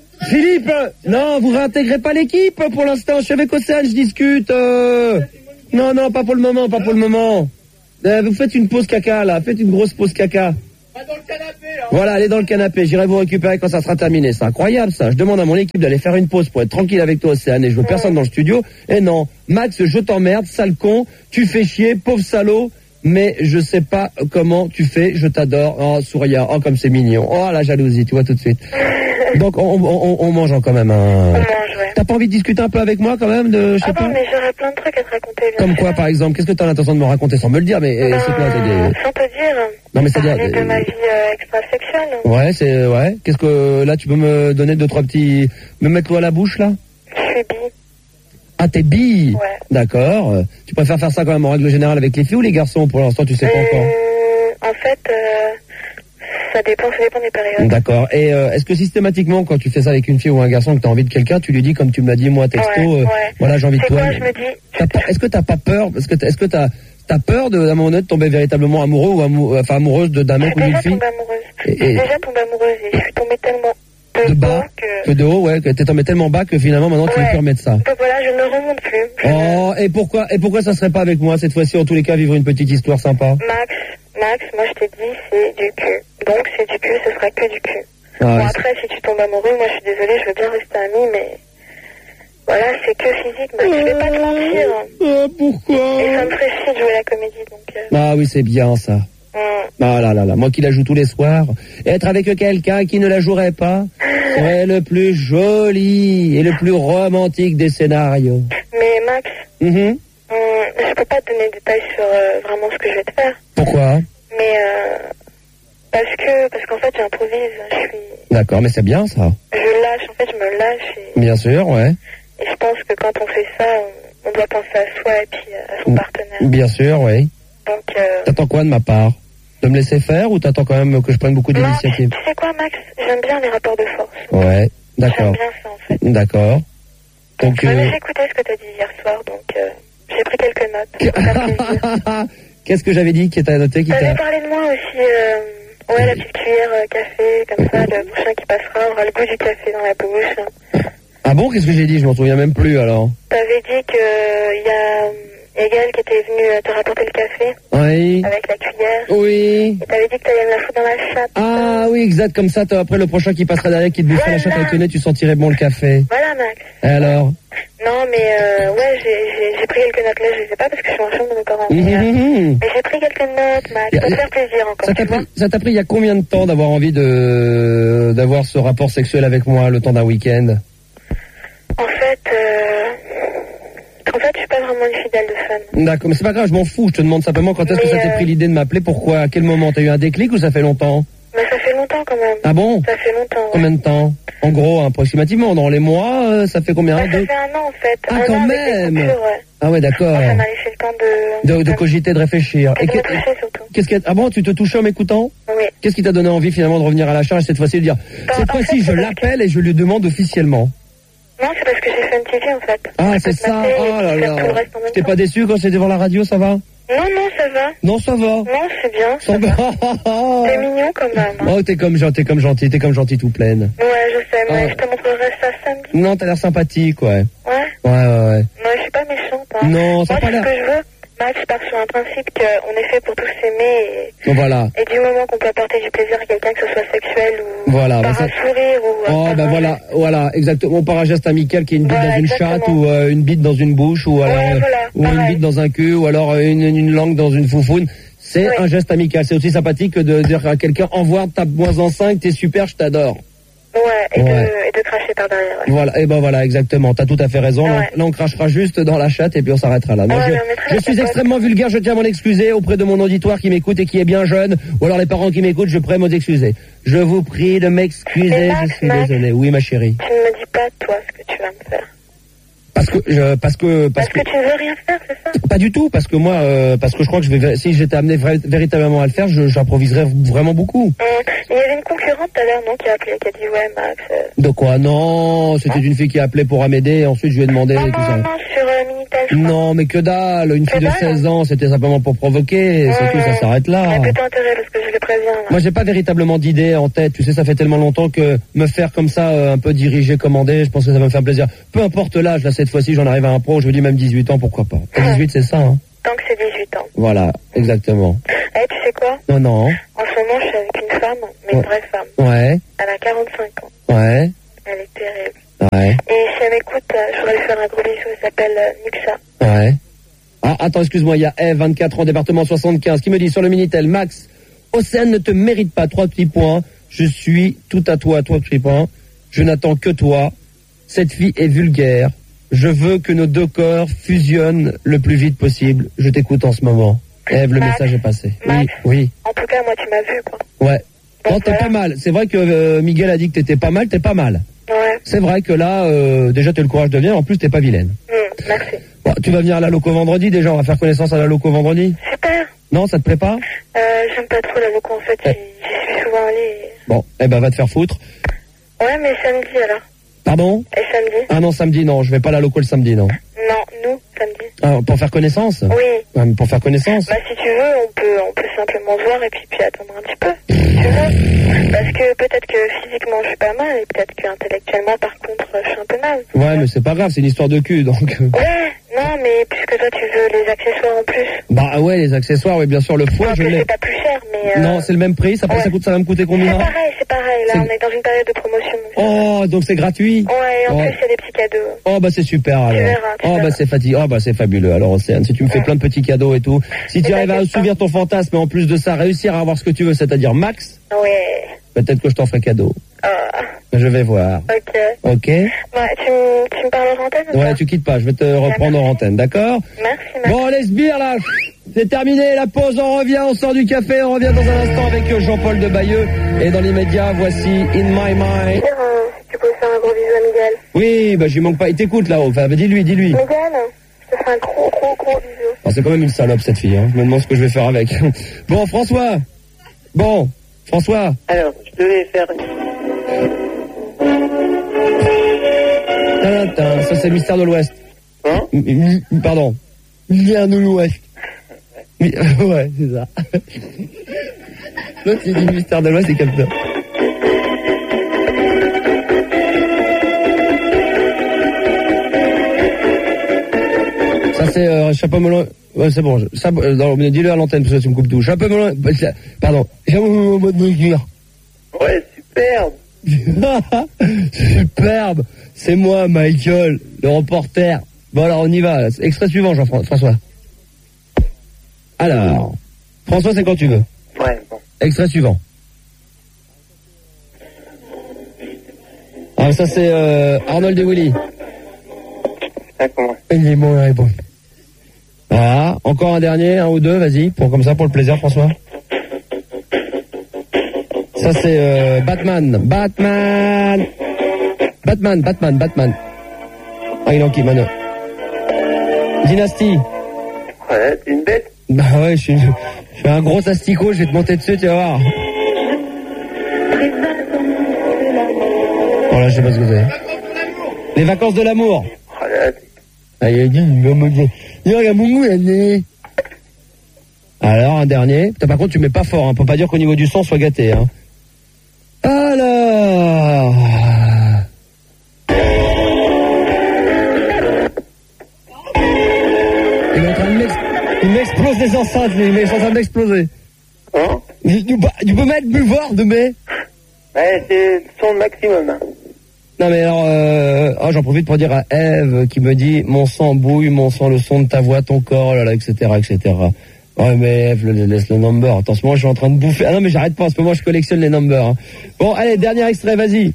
Philippe! Non, vous réintégrez pas l'équipe pour l'instant. Je suis avec Océane, je discute. Non, pas pour le moment, pas pour le moment. Vous faites une pause caca, là. Faites une grosse pause caca. Pas dans le canapé, là. Voilà, allez dans le canapé. J'irai vous récupérer quand ça sera terminé. C'est incroyable, ça. Je demande à mon équipe d'aller faire une pause pour être tranquille avec toi, Océane. Et je veux personne dans le studio. Et non. Max, je t'emmerde, sale con. Tu fais chier, pauvre salaud. Mais je sais pas comment tu fais. Je t'adore. Oh, Souria. Oh, comme c'est mignon. Oh, la jalousie, tu vois tout de suite. Donc, on mange quand même. On mange, ouais. T'as pas envie de discuter un peu avec moi, quand même, de, je sais pas. Mais j'aurais plein de trucs à te raconter. Comme quoi, par exemple? Qu'est-ce que t'as l'intention de me raconter sans me le dire? Mais c'est quoi, sans te dire. Non, mais c'est-à-dire de ma vie extra-sexuelle. Ouais, ouais. Qu'est-ce que, là, tu peux me donner 2-3 petits, me mettre l'eau à la bouche, là? Je suis bi. Ah, t'es bi? Ouais. D'accord. Tu préfères faire ça quand même en règle générale avec les filles ou les garçons? Pour l'instant, tu sais pas encore. En fait, ça dépend des périodes. D'accord. Et est-ce que systématiquement, quand tu fais ça avec une fille ou un garçon, que t'as envie de quelqu'un, tu lui dis comme tu me l'as dit moi texto, voilà, j'ai envie de toi. Quoi, je me dis. Est-ce que t'as pas peur? Est-ce que t'as peur à un moment donné de tomber véritablement amoureux ou amoureuse d'un mec ou d'une fille? Je suis déjà tombée amoureuse et je suis tombée tellement de bas que de haut, ouais, que t'es tombé tellement bas que finalement maintenant tu veux plus remettre ça. Donc voilà, je ne remonte plus. Oh, et pourquoi ça serait pas avec moi cette fois-ci, en tous les cas, vivre une petite histoire sympa? Max, moi je t'ai dit, c'est du cul. Donc c'est du cul, ce sera que du cul. Ah, bon, après, si tu tombes amoureux, moi je suis désolée, je veux bien rester amie, mais voilà, c'est que physique, Max, je vais pas te mentir. Pourquoi? Et ça me ferait chier de jouer la comédie, donc... Ah oui, c'est bien ça. Ah là, moi qui la joue tous les soirs, être avec quelqu'un qui ne la jouerait pas serait le plus joli et le plus romantique des scénarios. Mais Max, je peux pas te donner des détails sur vraiment ce que je vais te faire. Pourquoi? Mais parce qu'en fait j'improvise, je suis... D'accord, mais c'est bien ça. Je me lâche et... Bien sûr, ouais. Et je pense que quand on fait ça, on doit penser à soi et puis à son partenaire. Bien sûr, oui. Donc... T'attends quoi de ma part? De me laisser faire ou t'attends quand même que je prenne beaucoup d'initiatives? Tu sais quoi, Max? J'aime bien les rapports de force. Ouais, d'accord. J'aime bien ça, en fait. D'accord. Donc, je vais écouter ce que t'as dit hier soir, donc j'ai pris quelques notes. Qu'est-ce que j'avais dit qui était à noter? T'avais parlé de moi aussi, la petite cuillère café, comme ça, le prochain qui passera aura le goût du café dans la bouche. Ah bon, qu'est-ce que j'ai dit? Je m'en souviens même plus, alors. T'avais dit qu'il y a Egal qui était venu te rapporter le café. Oui. Avec la cuillère. Oui. Et t'avais dit que t'allais me la foutre dans la chatte. Ah oui, exact, comme ça, après le prochain qui passera derrière, qui te boufferait la chatte avec le nez, tu sentirais bon le café. Voilà, Max. Et alors? Non, mais j'ai pris quelques notes là, je les ai pas parce que je suis en chambre de mes parents. Mais j'ai pris quelques notes, Max, pour te faire plaisir encore. Ça t'a pris il y a combien de temps d'avoir envie d'avoir ce rapport sexuel avec moi, le temps d'un week-end? En fait, je suis pas vraiment une fidèle de femme. D'accord, mais c'est pas grave, je m'en fous. Je te demande simplement quand est-ce que ça t'est pris l'idée de m'appeler. Pourquoi? À quel moment? T'as eu un déclic ou ça fait longtemps? Mais ça fait longtemps quand même. Ah bon? Ça fait longtemps. Ouais. Combien de temps? En gros, approximativement, dans les mois, ça fait combien? Ça fait 1 an en fait. Ah, quand même. Ah ouais, d'accord. Ça m'a laissé le temps de cogiter, de réfléchir. Et de me toucher surtout. Ah bon, tu te touches en m'écoutant? Oui. Qu'est-ce qui t'a donné envie finalement de revenir à la charge cette fois-ci de dire cette fois-ci je l'appelle et je lui demande officiellement? Non, c'est parce que j'ai fait une TV en fait. Ah, c'est ça. Oh là là. T'es pas déçu quand j'étais devant la radio, ça va? Non, ça va. Non, ça va. Non, c'est bien. Ça va. T'es mignon quand même. Oh, t'es comme gentil tout pleine. Ouais, je sais, mais je te montrerai ça samedi. Non, t'as l'air sympathique, ouais. Ouais. Ouais. Non, je suis pas méchante. Hein. Non, ça n'a pas l'air. Ce que je veux, Max, je pars sur un principe qu'on est fait pour tous s'aimer. Et... Voilà. Et du moment qu'on peut apporter du plaisir à quelqu'un, que ce soit sexuel ou par un sourire ou... voilà, exactement. Par un geste amical qui est une bite dans une chatte ou une bite dans une bouche ou alors une bite dans un cul ou alors une langue dans une foufoune. C'est un geste amical. C'est aussi sympathique que de dire à quelqu'un au revoir, tape moins en 5, t'es super, je t'adore. Ouais, et de cracher par derrière. Ouais. Voilà, et ben voilà, exactement. T'as tout à fait raison. Ouais. Là, on crachera juste dans la chatte et puis on s'arrêtera là. Non, je suis extrêmement vulgaire. Je tiens à m'en excuser auprès de mon auditoire qui m'écoute et qui est bien jeune, ou alors les parents qui m'écoutent. Je prie à m'en excuser. Je vous prie de m'excuser. Je suis désolé. Oui, ma chérie. Tu ne me dis pas toi ce que tu vas me faire. Parce que tu ne veux rien faire, c'est ça? Pas du tout, parce que moi, je crois que si j'étais amené véritablement à le faire, j'improviserais vraiment beaucoup. Il y avait une concurrente tout à l'heure, non, qui a appelé, qui a dit ouais, Max. De quoi? Non, c'était une fille qui a appelé pour m'aider, et ensuite je lui ai demandé. Non, sur Minitel. Non, mais que dalle, une fille de 16 ans, c'était simplement pour provoquer, c'est tout, ça s'arrête là. Mais plutôt intérêt, parce que je l'ai préviens. Là. Moi, j'ai pas véritablement d'idée en tête. Tu sais, ça fait tellement longtemps que me faire comme ça, un peu diriger, commander, je pense que ça va me faire plaisir. Peu importe l'âge, là, cette fois-ci, j'en arrive à un pro, je me dis même 18 ans, pourquoi pas. 18, c'est ça, hein? Tant que c'est 18 ans. Voilà, exactement. Eh, tu sais quoi? Non. En ce moment, je suis avec une femme, mais une vraie femme. Ouais. Elle a 45 ans. Ouais. Elle est terrible. Ouais. Et si elle m'écoute, je voudrais lui faire un gros bisou. Elle s'appelle Nixa. Ouais. Ah, attends, excuse-moi, il y a Eve, 24 ans, département 75, qui me dit sur le Minitel, Max, Océane ne te mérite pas, 3 petits points. Je suis tout à toi, 3 petits points. Je n'attends que toi. Cette fille est vulgaire. Je veux que nos deux corps fusionnent le plus vite possible. Je t'écoute en ce moment. Eve, le message est passé. Max, Oui. En tout cas, moi, tu m'as vu, quoi. Ouais. Bon, Non, t'es pas mal. C'est vrai que Miguel a dit que t'étais pas mal, t'es pas mal. Ouais. C'est vrai que là, déjà, t'as le courage de venir. En plus, t'es pas vilaine. Merci. Bon, tu vas venir à la loco vendredi, déjà. On va faire connaissance à la loco vendredi. Super. Non, ça te plaît pas? J'aime pas trop la loco, en fait. J'y suis souvent allée. Bon, eh ben, va te faire foutre. Ouais, mais samedi, alors. Pardon? Et samedi? Ah non, samedi, non. Je vais pas à la loco le samedi, non. Non, nous, samedi. Ah, pour faire connaissance? Oui. Ah, mais pour faire connaissance? Bah, si tu veux, on peut simplement voir et puis attendre un petit peu. Si tu veux. Parce que peut-être que physiquement, je suis pas mal et peut-être qu'intellectuellement, par contre, je suis un peu mal. Ouais, mais c'est pas grave, c'est une histoire de cul, donc... Ouais, non, mais puisque toi, tu veux les accessoires en plus. Bah ouais, les accessoires, oui, bien sûr, le foie, Non, je que l'ai. c'est pas plus cher, mais... Non, c'est le même prix, ça, ouais. ça va me coûter combien? C'est pareil, là, on est dans une période de promotion. Oh, donc c'est gratuit? Ouais, et en plus, il y a des petits cadeaux. Oh, bah c'est super, alors. Tu verras. Bah c'est fatigué. Oh, bah c'est fabuleux. Alors, Océane, si tu me fais plein de petits cadeaux et tout, si tu arrives à assouvir ton fantasme et en plus de ça, réussir à avoir ce que tu veux, c'est-à-dire Max, ouais. Peut-être que je t'en ferai cadeau. Je vais voir. Ok. Ok? Ouais, tu me parles en antenne ou Ouais, pas? tu quittes pas, je vais te reprendre en antenne, d'accord? Merci, Max. Bon, les sbires, là, c'est terminé, la pause, on revient, on sort du café, on revient dans un instant avec Jean-Paul de Bayeux. Et dans l'immédiat, voici In My Mind. Tu peux faire un gros bisou à Miguel. Oui, bah j'y manque pas. Il t'écoute là-haut, enfin, dis-lui. Miguel, je te fais un gros bisou. Ah, c'est quand même une salope cette fille, hein. Je me demande ce que je vais faire avec. Bon, François. Alors, je devais faire... Ça c'est Mystère de l'Ouest. Hein? Pardon. Mystère de l'Ouest. Ouais, c'est ça. L'autre il dit Mystère de l'Ouest, c'est capteur. Ça c'est chapeau melon. Ouais, c'est bon. Ça, dis-le à l'antenne parce que tu me coupes tout. Chapeau melon. Pardon. Chapeau melon de mesure. Ouais, superbe. Superbe. C'est moi, Michael, le reporter. Bon alors on y va. Extrait suivant, Jean-François. Alors, François, c'est quand tu veux. Ouais, bon. Extrait suivant. Alors ça c'est Arnold et Willy. Ça commence. Il est bon, bon. Voilà, encore un dernier, un ou deux, vas-y, pour le plaisir, François. Ça c'est Batman. Ah, il en qui, Mano. Dynasty. Ouais, t'es une bête. Bah ouais, je suis un gros asticot, je vais te monter dessus, tu vas voir. Oh là, je sais pas ce que c'est. Les vacances de l'amour. Oh là, Ah, il a dit, il y a mon goût, alors, un dernier. Par contre, tu mets pas fort, hein. Faut pas dire qu'au niveau du son, soit gâté, hein. Alors. Il est en train de il m'explose les enceintes, lui. Il est en train de m'exploser. hein? Tu peux mettre plus fort, de mai? Ouais, c'est le son maximum, hein. Non mais alors, j'en profite pour dire à Eve qui me dit mon sang bouille, mon sang, le son de ta voix, ton corps, là, etc. Ouais mais Eve, laisse le number. Attends, en ce moment je suis en train de bouffer. Ah non mais j'arrête pas, en ce moment je collectionne les numbers. Hein. Bon allez, dernier extrait, vas-y.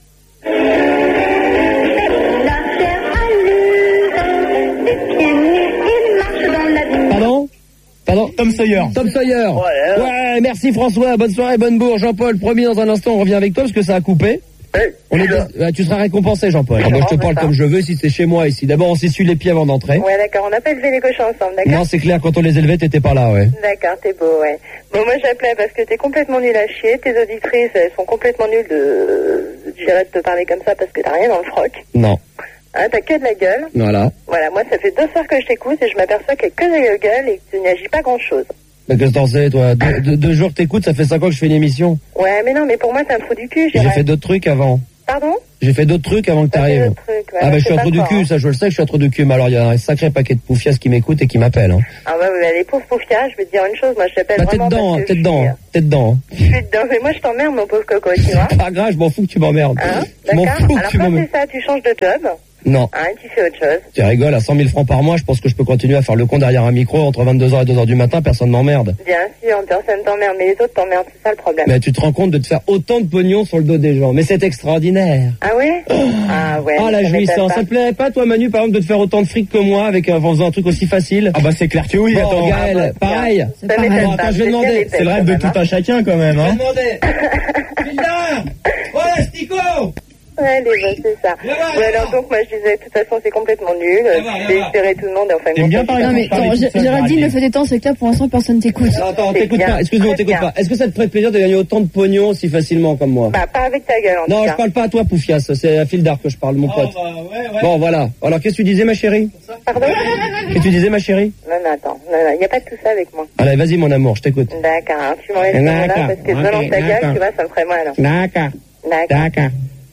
Pardon? Tom Sawyer. Ouais, merci François, bonne soirée, bonne bourre. Jean-Paul, promis, dans un instant on revient avec toi parce que ça a coupé. Tu seras récompensé, Jean-Paul. Moi, je te parle comme je veux, si c'est chez moi ici. D'abord, on s'essuie les pieds avant d'entrer. Ouais, d'accord, on n'a pas élevé les cochons ensemble, d'accord? Non, c'est clair, quand on les élevait, t'étais pas là, ouais. D'accord, t'es beau, ouais. Bon, moi, j'appelais parce que t'es complètement nul à chier. Tes auditrices, elles sont complètement nulles j'arrête de te parler comme ça parce que t'as rien dans le froc. Non. Hein, t'as que de la gueule. Voilà. Voilà, moi, ça fait 2 soirs que je t'écoute et je m'aperçois qu'il y a que de la gueule et que tu n'agis pas grand-chose. Mais qu'est-ce que t'en sais, toi? Deux jours que t'écoutes, ça fait 5 ans que je fais une émission. Ouais, mais non, mais pour moi, c'est un trou du cul. J'ai fait d'autres trucs avant. Pardon? J'ai fait d'autres trucs avant que t'arrives. Ouais, ah bah je suis un trou du cul, ça je le sais que je suis un trou du cul, mais alors il y a un sacré paquet de poufias qui m'écoutent et qui m'appellent. Hein. Ah bah les pauvres poufias, je vais te dire une chose, moi je t'appelle vraiment parce que t'es dedans. Je suis dedans, mais moi je t'emmerde mon pauvre coco, tu vois. Pas grave, je m'en fous que tu m'emmerdes. Hein? Je m'en fous que alors tu m'emmerdes. Alors quand c'est ça, tu changes de job. Non. Hein, tu fais autre chose. Tu rigoles, à 100 000 francs par mois, je pense que je peux continuer à faire le con derrière un micro entre 22h et 2h du matin, personne m'emmerde. Bien sûr, personne t'emmerde, mais les autres t'emmerdent, c'est ça le problème. Mais tu te rends compte de te faire autant de pognon sur le dos des gens, mais c'est extraordinaire. Ah ouais? Ah ouais. Ah la jouissance, ça te plairait pas toi Manu par exemple de te faire autant de fric que moi avec en faisant un truc aussi facile? Ah bah c'est clair que oui, bon, attends. Gaël, pareil. C'est pareil. Bon, attends, je vais demander, c'est le rêve de tout un chacun quand même, hein. Je vais demander. Putain! Voilà, Stico! Ouais, c'est ça. Ouais, alors donc moi je disais, de toute façon c'est complètement nul. J'ai espéré tout le monde et enfin. T'aimes bien parler. Non mais Géraldine, le fait étant, c'est que là pour l'instant personne t'écoute. Attends, t'écoutes pas. Excuse-moi, t'écoutes pas. Est-ce que ça te ferait plaisir de gagner autant de pognon si facilement comme moi? Bah pas avec ta gueule. Non, je parle pas à toi, Poufias. C'est à fil d'art que je parle, mon pote. Ouais. Bon, voilà. Alors qu'est-ce que tu disais, ma chérie? Pardon? Qu'est-ce que tu disais, ma chérie? Non, attends. Il y a pas de tout ça avec moi. Allez, vas-y, mon amour, je t'écoute. D'accord. Hein, tu m'en laisses là parce que devant ta gueule, tu vois, ça me ferait mal. D'accord.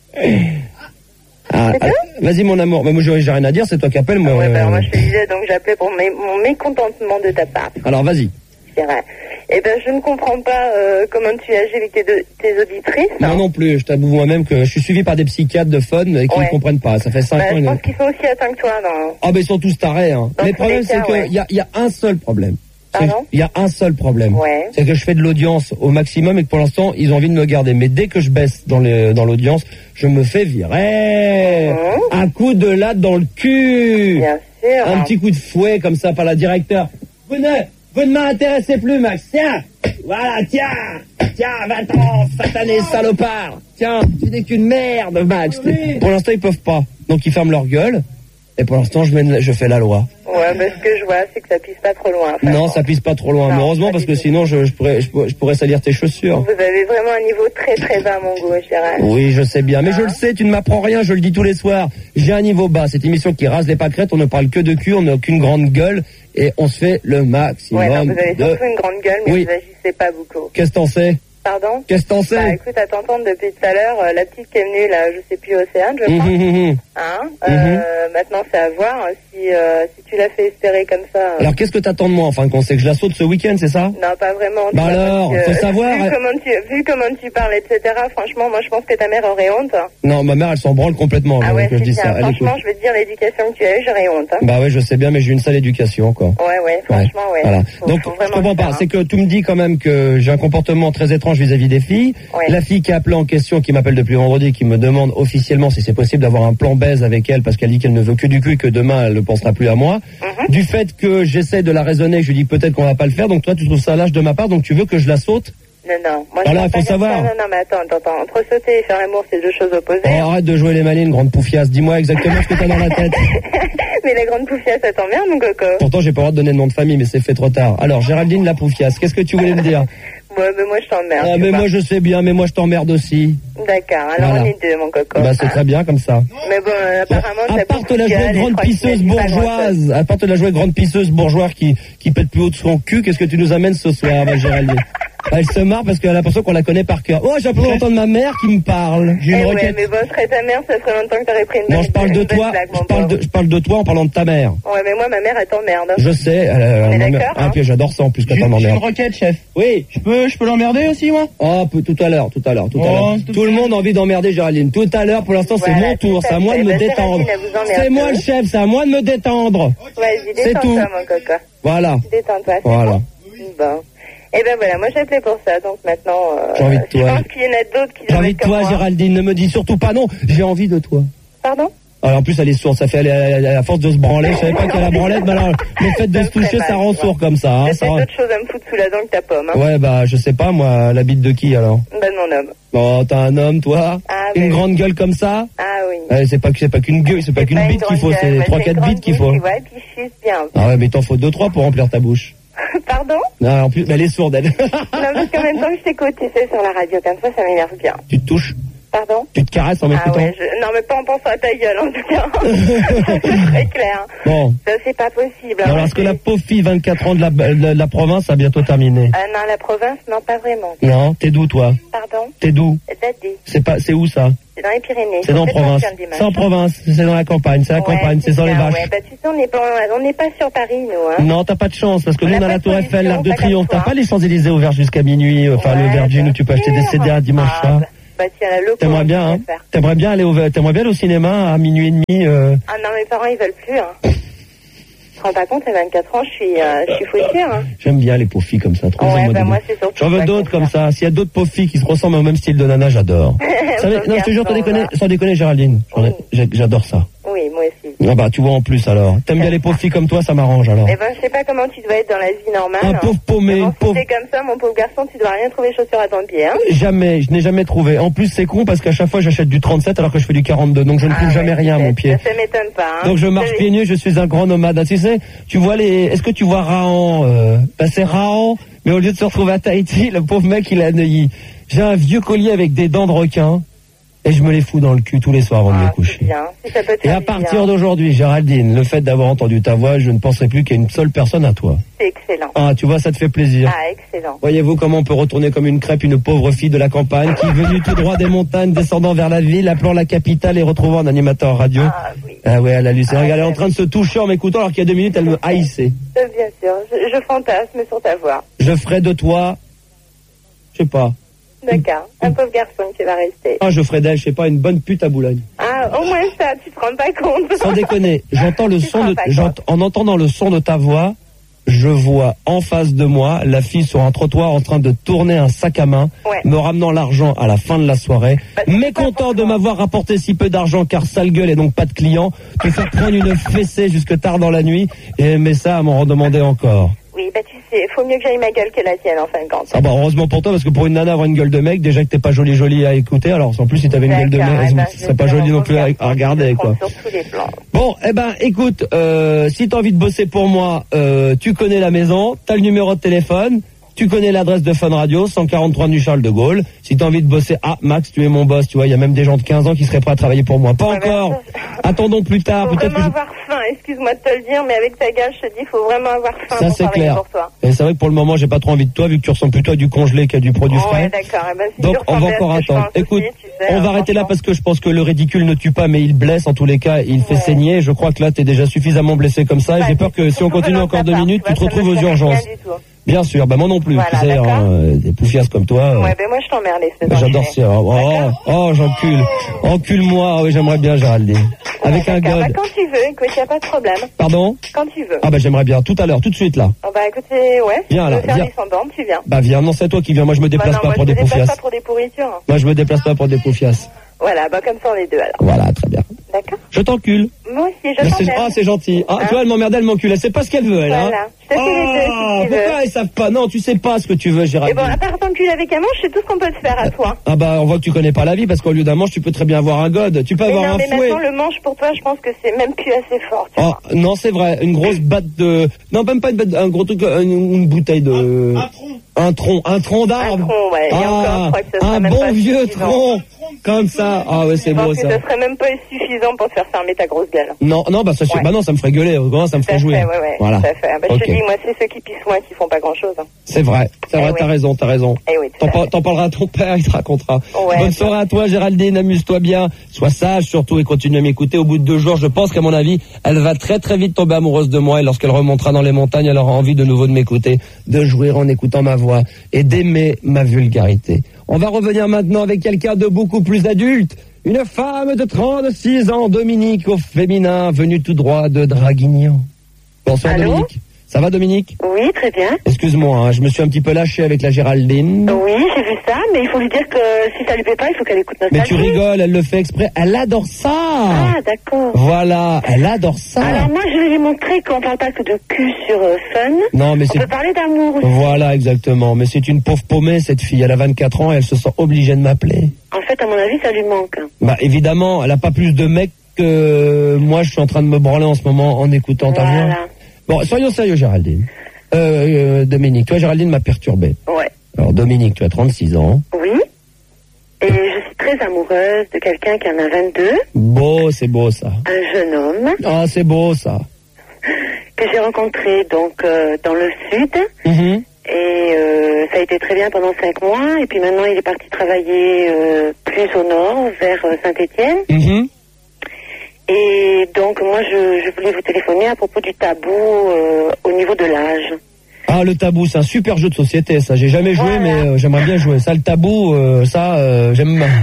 Ah, vas-y mon amour, mais moi j'ai rien à dire, c'est toi qui appelles moi. Ouais, bah, moi je te disais donc j'appelais pour mon mécontentement de ta part. Alors vas-y. C'est vrai. Eh ben je ne comprends pas comment tu agis avec tes auditrices. Non plus, je t'avoue moi-même que je suis suivi par des psychiatres de fun et qui ne comprennent pas. Ça fait 5 ans. Je pense qu'ils sont aussi atteints que toi, non? Ah ben ils sont tous tarés. Hein. Mais le problème c'est qu'il y a un seul problème. Il y a un seul problème, c'est que je fais de l'audience au maximum et que pour l'instant ils ont envie de me garder. Mais dès que je baisse dans l'audience, je me fais virer. Un coup de latte dans le cul. Bien sûr. Un petit coup de fouet comme ça par la directeur. Vous ne m'intéressez plus, Max. Tiens, voilà, tiens, va-t'en, satané salopard. Tiens, tu n'es qu'une merde, Max. Oui. Pour l'instant ils peuvent pas, donc ils ferment leur gueule. Et pour l'instant, je fais la loi. Ouais, mais ce que je vois, c'est que ça pisse pas trop loin. Non, ça pisse pas trop loin. Non, mais heureusement, parce que sinon, je pourrais salir tes chaussures. Vous avez vraiment un niveau très très bas, mon goût, Gérald. Oui, je sais bien. Mais je le sais, tu ne m'apprends rien, je le dis tous les soirs. J'ai un niveau bas. Cette émission qui rase les pâquerettes, on ne parle que de cul, on n'a aucune grande gueule. Et on se fait le maximum. Ouais, non, vous avez surtout une grande gueule, mais vous agissez pas beaucoup. Qu'est-ce que t'en sais? Pardon? Qu'est-ce que t'en sais? Bah écoute, à t'entendre depuis tout à l'heure, la petite qui est venue là, je sais plus, Océane, je crois. Maintenant c'est à voir si tu l'as fait espérer comme ça. Alors qu'est-ce que t'attends de moi, enfin, qu'on sait que je la saute ce week-end, c'est ça? Non, pas vraiment. Bah alors, faut savoir. Vu comment tu parles, etc., franchement, moi je pense que ta mère aurait honte. Non, ma mère elle s'en branle complètement. Ah ouais, que je dis ça. Franchement, je veux te dire, l'éducation que tu as eue, j'aurais honte. Hein. Bah ouais, je sais bien, mais j'ai une sale éducation encore. Ouais, franchement, ouais. Voilà. Donc, je comprends pas. C'est que tu me dis quand même que j'ai un comportement très étrange vis-à-vis des filles. Ouais. La fille qui a appelé en question, qui m'appelle depuis vendredi, qui me demande officiellement si c'est possible d'avoir un plan baise avec elle parce qu'elle dit qu'elle ne veut que du cul et que demain elle ne pensera plus à moi. Du fait que j'essaie de la raisonner, je lui dis peut-être qu'on va pas le faire, donc toi tu trouves ça lâche de ma part, donc tu veux que je la saute? Non. Moi, voilà, il faut savoir. Non, mais attends. Entre sauter et faire l'amour, c'est deux choses opposées. Oh, arrête de jouer les malines, grande poufiasse. Dis-moi exactement ce que t'as dans la tête. Mais la grande poufiasse, ça t'emmerde, mon coco? Pourtant, j'ai pas le droit de donner le nom de famille, mais c'est fait trop tard. Alors, Géraldine la poufiasse, qu'est-ce que tu voulais me dire? Ouais, mais moi je t'emmerde. Ah, mais moi je sais bien, mais moi je t'emmerde aussi. D'accord, alors voilà. On est deux, mon coco. Bah c'est très bien comme ça. Mais bon, apparemment, à part de la jouer grande pisseuse bourgeoise, à part de la jouer grande pisseuse bourgeoise qui pète plus haut de son cul, qu'est-ce que tu nous amènes ce soir, ma Géraldine? Elle se marre parce qu'elle a l'impression qu'on la connaît par cœur. Oh, j'ai un peu entendre ma mère qui me parle. J'ai une requête. Ouais, mais bon, serait ta mère, ça ferait longtemps que t'aurais pris une. Non, je parle de toi. Je parle de toi en parlant de ta mère. Ouais, mais moi, ma mère, elle t'emmerde. Je sais. On est d'accord. Ah, puis j'adore ça en plus quand elle m'emmerde. J'ai une requête, chef. Oui. Je peux l'emmerder aussi, moi? Oh, tout à l'heure. Tout le monde a envie d'emmerder Géraldine. Tout à l'heure, pour l'instant, c'est mon tour. C'est à moi de me détendre. C'est moi le chef. C'est à moi de me détendre. Vas-y, détends-toi, mon coco. Voilà. Détends-toi. Voilà. Bon. Et ben voilà, moi j'ai appelé pour ça, donc maintenant. J'ai envie de toi. Je pense qu'il y en a d'autres qui. J'ai envie de toi, Géraldine. Ne me dis surtout pas non. J'ai envie de toi. Pardon? Alors en plus elle est sourde, ça fait à force de se branler. Je savais pas qu'elle a la branlette, mais alors le fait de se toucher, ça rend sourd comme ça. Hein, ça d'autres choses à me foutre sous la dent que ta pomme. Hein. Ouais, bah je sais pas moi, la bite de qui alors? Bah de mon homme. Bon, t'as un homme toi? Une grande gueule comme ça? Ah oui. C'est pas qu'une gueule, c'est pas qu'une bite qu'il faut, c'est 3-4 bites qu'il faut. Ouais, puis je suis bien. Ah ouais, mais t'en faut 2-3 pour remplir ta bouche. Pardon? Non, en plus, elle est sourde, elle. Non, parce qu'en même temps que je t'écoute, tu sais, sur la radio, comme ça m'énerve bien. Tu te touches? Pardon? Tu te caresses en m'écoutant? Ah ouais, non, mais pas en pensant à ta gueule, en tout cas. C'est très clair. Bon. Ça, c'est pas possible. Alors, est-ce que la pauvre fille, 24 ans de la province, a bientôt terminé? Non, la province, non, pas vraiment. Non, t'es d'où, toi? Pardon? T'es d'où? D'Adé. C'est où, ça? C'est dans les Pyrénées. C'est en province. C'est en province, c'est dans la campagne, c'est la campagne, c'est dans les vaches. Ouais, bah, tu sais, on n'est pas sur Paris, nous, hein. Non, t'as pas de chance, parce que nous, on a la Tour Eiffel, l'Arc de Triomphe. T'as pas les Champs-Élysées ouverts jusqu'à minuit, enfin, le Virgin, où tu peux acheter des CD un dimanche soir. Bah, tiens, la loco. T'aimerais bien, hein? T'aimerais bien aller au cinéma à minuit et demi, Ah non, mes parents, ils veulent plus, hein. Tu te rends pas compte, à 24 ans, je suis foutue, hein. J'aime bien les pauvres filles comme ça, trop ouais, bah, moi, c'est surtout. J'en veux d'autres comme ça. S'il y a d'autres pauvres filles qui se ressemblent au même style de nana, j'adore. Non, je te jure, sans déconner, Géraldine. J'adore ça. Oui, moi aussi. Ah bah, tu vois en plus alors. T'aimes bien les pauvres filles comme toi, ça m'arrange alors. Eh ben, je sais pas comment tu dois être dans la vie normale. Un pauvre paumé, bon, pauvre. Si c'est comme ça, mon pauvre garçon, tu dois rien trouver chaussures à ton pied, hein. Jamais, je n'ai jamais trouvé. En plus, c'est con parce qu'à chaque fois, j'achète du 37 alors que je fais du 42. Donc, je ne trouve jamais rien à mon pied. Ça m'étonne pas, hein. Donc, je marche pieds nus, je suis un grand nomade. Tu sais, est-ce que tu vois Raon, bah, c'est Raon, mais au lieu de se retrouver à Tahiti, le pauvre mec, j'ai un vieux collier avec des dents de requin. Et je me les fous dans le cul tous les soirs avant de me coucher. Bien. Si ça peut te et à partir d'aujourd'hui, Géraldine, le fait d'avoir entendu ta voix, je ne penserai plus qu'il y a une seule personne à toi. C'est excellent. Ah, tu vois, ça te fait plaisir. Ah, excellent. Voyez-vous comment on peut retourner comme une crêpe une pauvre fille de la campagne qui est venue tout droit des montagnes, descendant vers la ville, appelant la capitale et retrouvant un animateur radio. Ah oui. Ah ouais, elle a lu. Elle est en train de se toucher en m'écoutant alors qu'il y a 2 minutes, elle me haïssait. Bien sûr, je fantasme sur ta voix. Je ferai de toi, je sais pas. D'accord, un pauvre garçon qui va rester. Ah, je ferai d'elle, je sais pas, une bonne pute à Boulogne. Ah, au moins ça, tu te rends pas compte. Sans déconner, en entendant le son de ta voix, je vois en face de moi la fille sur un trottoir en train de tourner un sac à main, me ramenant l'argent à la fin de la soirée, mécontent de m'avoir rapporté si peu d'argent car sale gueule et donc pas de clients, te faire prendre une fessée jusque tard dans la nuit et aimer ça à m'en redemander encore. Oui, bah tu sais, faut mieux que j'aille ma gueule que la tienne en fin de compte. Ah bah heureusement pour toi parce que pour une nana avoir une gueule de mec, déjà que t'es pas jolie à écouter, alors en plus si t'avais une gueule de mec, ce serait pas joli non plus à regarder quoi. Sur tous les plans. Bon, écoute, si t'as envie de bosser pour moi, tu connais la maison, t'as le numéro de téléphone, tu connais l'adresse de Fun Radio, 143 rue Charles de Gaulle. Si t'as envie de bosser, Max, tu es mon boss, tu vois, il y a même des gens de 15 ans qui seraient prêts à travailler pour moi. Pas encore. Attendons plus tard. Faut vraiment avoir faim, excuse-moi de te le dire, mais avec ta gueule, je te dis, faut vraiment avoir faim pour travailler pour toi. Et c'est vrai que pour le moment, j'ai pas trop envie de toi, vu que tu ressembles plutôt à du congelé qu'à du produit frais. Ouais, d'accord. Donc, on va encore attendre. Écoute, on va arrêter là parce que je pense que le ridicule ne tue pas, mais il blesse en tous les cas, il fait saigner. Je crois que là, t'es déjà suffisamment blessé comme ça, et j'ai peur que si on continue encore 2 minutes, tu te retrouves aux urgences. Bien sûr, moi non plus, tu sais, des poufiasses comme toi. Ouais, moi je t'emmerde, j'adore ça. J'encule. Encule-moi, oui, j'aimerais bien, Géraldine. Avec un god. Quand tu veux, écoute, y a pas de problème. Pardon? Quand tu veux. Ah j'aimerais bien, tout à l'heure, tout de suite là. Écoute, ouais. Viens là, viens. Tu viens. Viens, non, c'est toi qui viens, moi je me déplace pas pour des poufiasses. Je me déplace pas pour des pourritures. Moi je me déplace pas pour des poufiasses. Voilà, comme ça on est deux alors. Voilà, très bien. D'accord. Je t'encule. Moi aussi, je t'emmerde. Ah, c'est gentil. Ah, tu vois, elle m'emmerde, elle m'encule. Elle sait pas ce qu'elle veut, elle. Voilà. Je te fais les deux, si tu veux. Pourquoi elles savent pas? Non, tu sais pas ce que tu veux, Géraldine. Et bon, à part t'enculer avec un manche, c'est tout ce qu'on peut te faire à toi. On voit que tu connais pas la vie, parce qu'au lieu d'un manche, tu peux très bien avoir un god. Tu peux avoir un fouet. Mais maintenant, le manche, pour toi, je pense que c'est même plus assez fort, tu vois. Non, c'est vrai. Une grosse batte de... Non, même pas une batte, un gros truc, une bouteille de... Un tronc d'arbre. Un tronc, ouais. Et encore, je crois que ça un bon vieux tronc. Comme ça. Ah ouais, c'est beau, ça. Ça serait même pas suffisant pour te faire fermer ta grosse gueule. Non, ça me ferait gueuler. Ça me ferait jouer. Ouais. Voilà. Tout à fait. Je te dis, moi, c'est ceux qui pissent moins qui font pas grand chose. C'est vrai, t'as raison. T'en parleras à ton père, il te racontera. Ouais, bonne soirée à toi, Géraldine, amuse-toi bien, sois sage surtout et continue à m'écouter. Au bout de 2 jours, je pense qu'à mon avis, elle va très très vite tomber amoureuse de moi et lorsqu'elle remontera dans les montagnes, elle aura envie de nouveau de m'écouter, de jouir en écoutant ma voix et d'aimer ma vulgarité. On va revenir maintenant avec quelqu'un de beaucoup plus adulte. Une femme de 36 ans, Dominique au féminin, venue tout droit de Draguignan. Bonsoir. Allô, Dominique. Ça va, Dominique? Oui, très bien. Excuse-moi, je me suis un petit peu lâché avec la Géraldine. Oui, j'ai vu ça, mais il faut lui dire que si ça lui plaît pas, il faut qu'elle écoute notre Mais tu rigoles, elle le fait exprès. Elle adore ça. Ah, d'accord. Voilà, elle adore ça. Alors moi, je vais lui montrer qu'on parle pas que de cul sur Fun. Non, mais on peut parler d'amour aussi. Voilà, exactement. Mais c'est une pauvre paumée, cette fille. Elle a 24 ans et elle se sent obligée de m'appeler. En fait, à mon avis, ça lui manque. Évidemment, elle a pas plus de mecs que moi, je suis en train de me branler en ce moment en écoutant ta voix. Bon, soyons sérieux, Géraldine. Dominique, toi, Géraldine m'a perturbé. Ouais. Alors, Dominique, tu as 36 ans. Oui. Et je suis très très amoureuse de quelqu'un qui en a 22. Beau, c'est beau ça. Un jeune homme. Ah, c'est beau ça. Que j'ai rencontré donc dans le sud. Et ça a été très bien pendant 5 mois. Et puis maintenant, il est parti travailler plus au nord, vers Saint-Étienne. Et donc, moi, je voulais vous téléphoner à propos du tabou au niveau de l'âge. Ah, le tabou, c'est un super jeu de société, ça. J'ai jamais joué, mais j'aimerais bien jouer. Ça, le tabou, j'aime bien.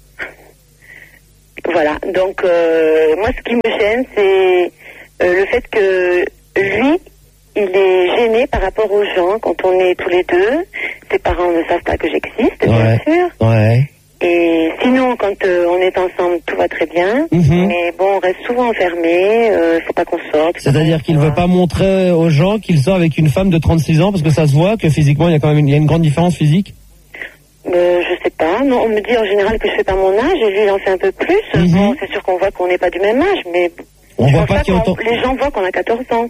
Voilà. Donc, moi, ce qui me gêne, c'est le fait que lui, il est gêné par rapport aux gens quand on est tous les deux. Ses parents ne savent pas que j'existe, bien sûr. Ouais. Et sinon, quand on est ensemble, tout va très bien. Mais bon, on reste souvent enfermé. Faut pas qu'on sorte. C'est-à-dire qu'il veut pas montrer aux gens qu'il sort avec une femme de 36 ans parce que ça se voit que physiquement, il y a quand même une grande différence physique. Je sais pas. Non, on me dit en général que je fais pas mon âge et lui, il en fait un peu plus. Bon, c'est sûr qu'on voit qu'on n'est pas du même âge, mais on voit pas les gens voient qu'on a 14 ans.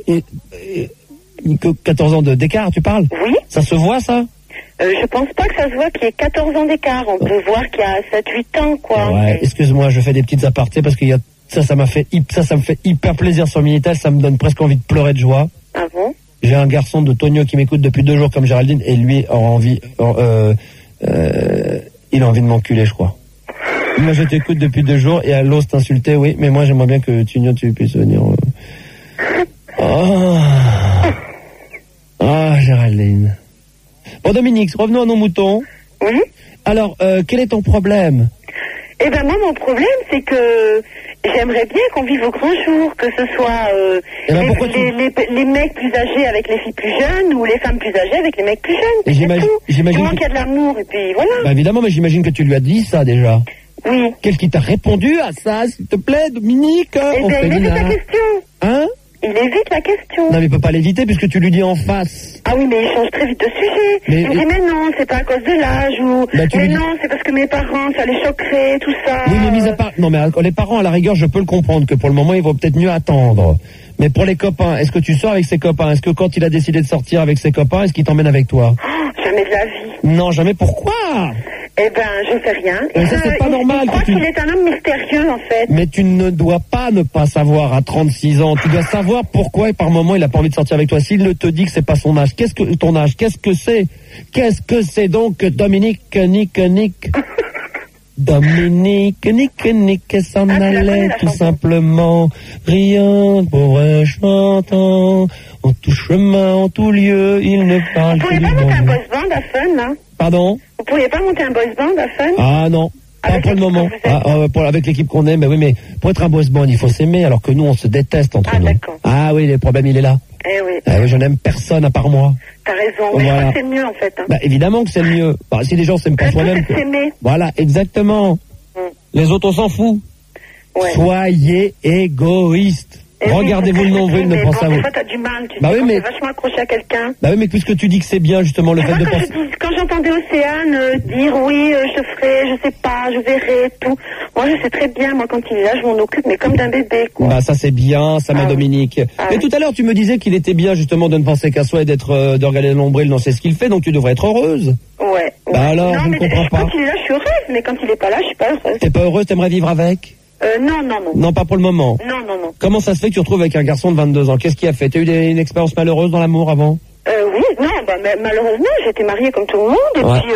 Que 14 ans d'écart, tu parles? Oui. Ça se voit, ça? Je pense pas que ça se voit qu'il y ait 14 ans d'écart. On peut voir qu'il y a 7-8 ans, quoi. Ouais, excuse-moi, je fais des petites apartés parce que ça me fait hyper plaisir sur Minitel, ça me donne presque envie de pleurer de joie. Ah bon? J'ai un garçon de Tonio qui m'écoute depuis 2 jours comme Géraldine et lui aura envie, il a envie de m'enculer, je crois. Moi, je t'écoute depuis 2 jours et à l'os t'insulter, oui, mais moi, j'aimerais bien que Tonio, tu puisses venir. Géraldine. Bon, Dominique, revenons à nos moutons. Oui. Alors, quel est ton problème? Eh ben, moi, mon problème, c'est que j'aimerais bien qu'on vive au grand jour, que ce soit les mecs plus âgés avec les filles plus jeunes ou les femmes plus âgées avec les mecs plus jeunes. Et j'imagine qu'il y a de l'amour, et puis voilà. Bah, évidemment, mais j'imagine que tu lui as dit ça déjà. Oui. Qu'est-ce qui t'a répondu à ça, s'il te plaît, Dominique? Eh bien, il évite la question. Hein? Il évite la question. Non, mais il peut pas l'éviter puisque tu lui dis en face. Ah oui, mais il change très vite de sujet. Il me dit, mais non, c'est pas à cause de l'âge, ou mais non, c'est parce que mes parents, ça les choquerait, tout ça. Oui, mais mis à part... Non, mais les parents, à la rigueur, je peux le comprendre, que pour le moment, il vaut peut-être mieux attendre. Mais pour les copains, est-ce que tu sors avec ses copains? Est-ce que quand il a décidé de sortir avec ses copains, est-ce qu'il t'emmène avec toi? Jamais de la vie. Non, jamais. Pourquoi? Eh ben, je sais rien. Ça, c'est pas normal. Je crois qu'il est un homme mystérieux, en fait. Mais tu ne dois pas ne pas savoir à 36 ans. Tu dois savoir pourquoi et par moment il a pas envie de sortir avec toi. S'il ne te dit que c'est pas son âge, qu'est-ce que ton âge? Qu'est-ce que c'est? Qu'est-ce que c'est donc, Dominique, Dominique, Nick, s'en allait tout simplement, riant, pauvre chantant, en tout chemin, en tout lieu, il ne parle que du bon. Vous pourriez pas monter un boys band à Fun, là? Pardon? Vous pourriez pas monter un boys band à Fun? Ah non. Pas pour le moment. Avec l'équipe qu'on aime, oui, mais pour être un boys band, il faut s'aimer, alors que nous, on se déteste entre nous. D'accord. Ah oui, le problème, il est là. Eh oui. Ah oui, je n'aime personne à part moi. T'as raison, mais je crois que c'est mieux, en fait. Hein. Bah, évidemment que c'est mieux. Bah, si les gens s'aiment pas soi-même. Voilà, exactement. Les autres, on s'en fout. Ouais. Soyez égoïstes. Regardez-vous le nombril, ne pensez à vous. Des fois, t'as du mal, tu sais, t'es vachement accroché à quelqu'un. Bah oui, mais puisque tu dis que c'est bien, justement, le fait de penser... Quand j'entendais Océane dire, oui, je ferai, je sais pas, je verrai, tout. Moi, je sais très bien, moi, quand il est là, je m'en occupe, mais comme d'un bébé, quoi. Bah, ça, c'est bien, ça, Dominique. Mais tout à l'heure, tu me disais qu'il était bien, justement, de ne penser qu'à soi et de regarder le nombril, non, c'est ce qu'il fait, donc tu devrais être heureuse. Ouais. Bah alors, je ne comprends pas. Quand il est là, je suis heureuse, mais quand il est pas là, je suis pas heureuse. T'es pas heureuse, t'aimerais vivre avec? Non. Non, pas pour le moment. Non. Comment ça se fait que tu te retrouves avec un garçon de 22 ans? Qu'est-ce qui a fait? T'as eu une expérience malheureuse dans l'amour avant? Oui, non, malheureusement, j'étais mariée comme tout le monde, et puis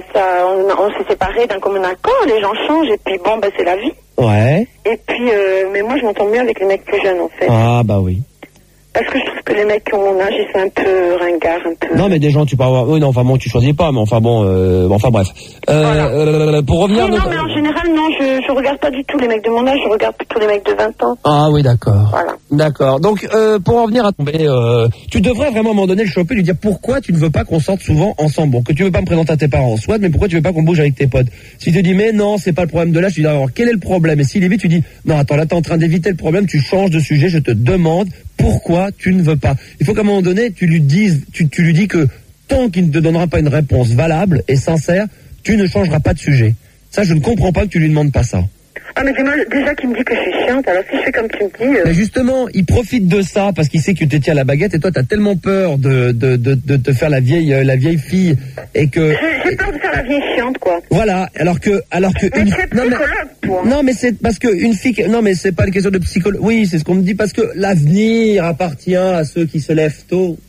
on s'est séparés d'un commun accord, les gens changent, et puis bon, c'est la vie. Ouais. Et puis, mais moi, je m'entends mieux avec les mecs plus jeunes, en fait. Ah, bah oui. Parce que je trouve que les mecs qui ont mon âge, ils sont un peu ringards, un peu... Non, mais des gens, tu peux avoir... Oui, non, enfin bon, tu choisis pas, mais enfin bon... enfin bref. Voilà. Pour revenir... Oui, non, mais en général, non, je regarde pas du tout les mecs de mon âge, je regarde plutôt les mecs de 20 ans. Ah oui, d'accord. Voilà. D'accord. Donc, pour en venir à tomber... tu devrais vraiment à un moment donné le choper, lui dire pourquoi tu ne veux pas qu'on sorte souvent ensemble. Bon, que tu veux pas me présenter à tes parents, soit, mais pourquoi tu veux pas qu'on bouge avec tes potes? Si tu dis, mais non, c'est pas le problème de l'âge, tu dis, alors, quel est le problème? Et s'il est vite, tu dis, non, attends, là, t'es en train d'éviter le problème, tu changes de sujet, je te demande pourquoi tu ne veux pas. Il faut qu'à un moment donné, tu lui dis que tant qu'il ne te donnera pas une réponse valable et sincère, tu ne changeras pas de sujet. Ça, je ne comprends pas que tu lui demandes pas ça. Ah, mais déjà qu'il me dit que je suis chiante, alors si je fais comme tu me dis... Mais justement, il profite de ça parce qu'il sait que tu te tiens à la baguette et toi, t'as tellement peur de te faire la vieille fille et que... J'ai peur de faire la vieille chiante, quoi. Voilà, alors que Mais tu es psychologue, toi. Non, mais c'est parce que une fille... Non, mais c'est pas une question de psychologue. Oui, c'est ce qu'on me dit parce que l'avenir appartient à ceux qui se lèvent tôt.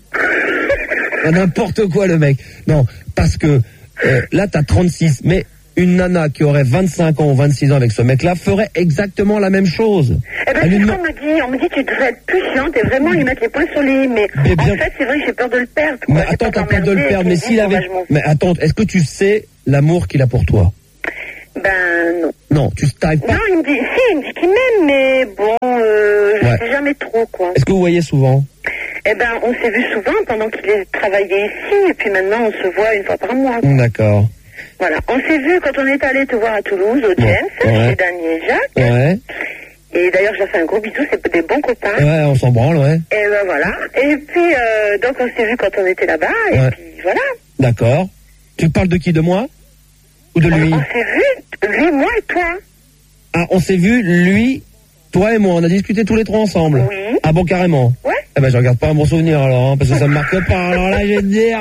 N'importe quoi, le mec. Non, parce que là, t'as 36, mais... Une nana qui aurait 25 ans ou 26 ans avec ce mec-là ferait exactement la même chose. Eh ben, c'est ce qu'on me dit, tu devrais être plus chiante et vraiment lui mettre les points sur les... Mais en fait, c'est vrai que j'ai peur de le perdre. Mais attends, t'as peur de le perdre, mais s'il avait... Mais attends, est-ce que tu sais l'amour qu'il a pour toi? Ben, non. Non, tu t'arrives pas... Non, il me dit qu'il m'aime, mais bon, je sais jamais trop, quoi. Est-ce que vous voyez souvent? Eh ben, on s'est vu souvent pendant qu'il travaillait ici, et puis maintenant, on se voit une fois par mois. D'accord. Voilà, on s'est vu quand on est allé te voir à Toulouse, au James, chez Daniel et Jacques. Ouais. Et d'ailleurs, je leur fais un gros bisou, c'est des bons copains. Ouais, on s'en branle, ouais. Et ben voilà. Et puis, donc on s'est vu quand on était là-bas, et puis voilà. D'accord. Tu parles de qui, de moi? Ou de lui? On s'est vu, lui, moi et toi. Ah, on s'est vu, lui, toi et moi, on a discuté tous les trois ensemble. Oui. Ah bon, carrément? Ouais. Eh ben, je regarde pas un bon souvenir alors, hein, parce que ça me marque pas. Alors là, je vais te dire,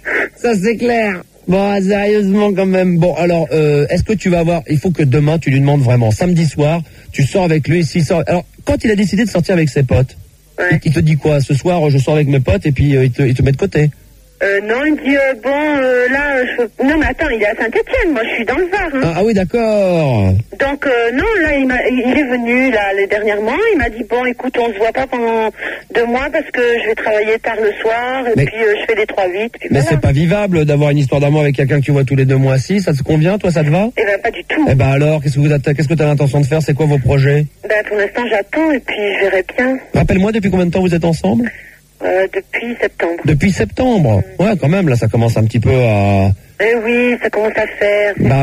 ça c'est clair. Bon, sérieusement quand même. Bon, alors, est-ce que tu vas avoir... Il faut que demain, tu lui demandes vraiment. Samedi soir, tu sors avec lui. S'il sort... Alors, quand il a décidé de sortir avec ses potes, il te dit quoi? Ce soir, je sors avec mes potes et puis il te met de côté. Non, il me dit, là, non, mais attends, il est à Saint-Etienne, moi, je suis dans le Var. Hein. Ah oui, d'accord. Donc, non, là, il est venu, là, dernièrement, il m'a dit, bon, écoute, on se voit pas pendant 2 mois parce que je vais travailler tard le soir, et puis je fais des 3-8. Mais voilà. c'est pas vivable d'avoir une histoire d'amour avec quelqu'un que tu vois tous les 2 mois. Si, ça te convient, toi, ça te va? Eh ben, pas du tout. Eh ben alors, qu'est-ce que tu as l'intention de faire? C'est quoi vos projets? Ben, pour l'instant, j'attends, et puis je verrai bien. Rappelle-moi, depuis combien de temps vous êtes ensemble? Depuis septembre. Depuis septembre. Ouais, quand même, là, ça commence un petit peu à... Eh oui, ça commence à faire. Bah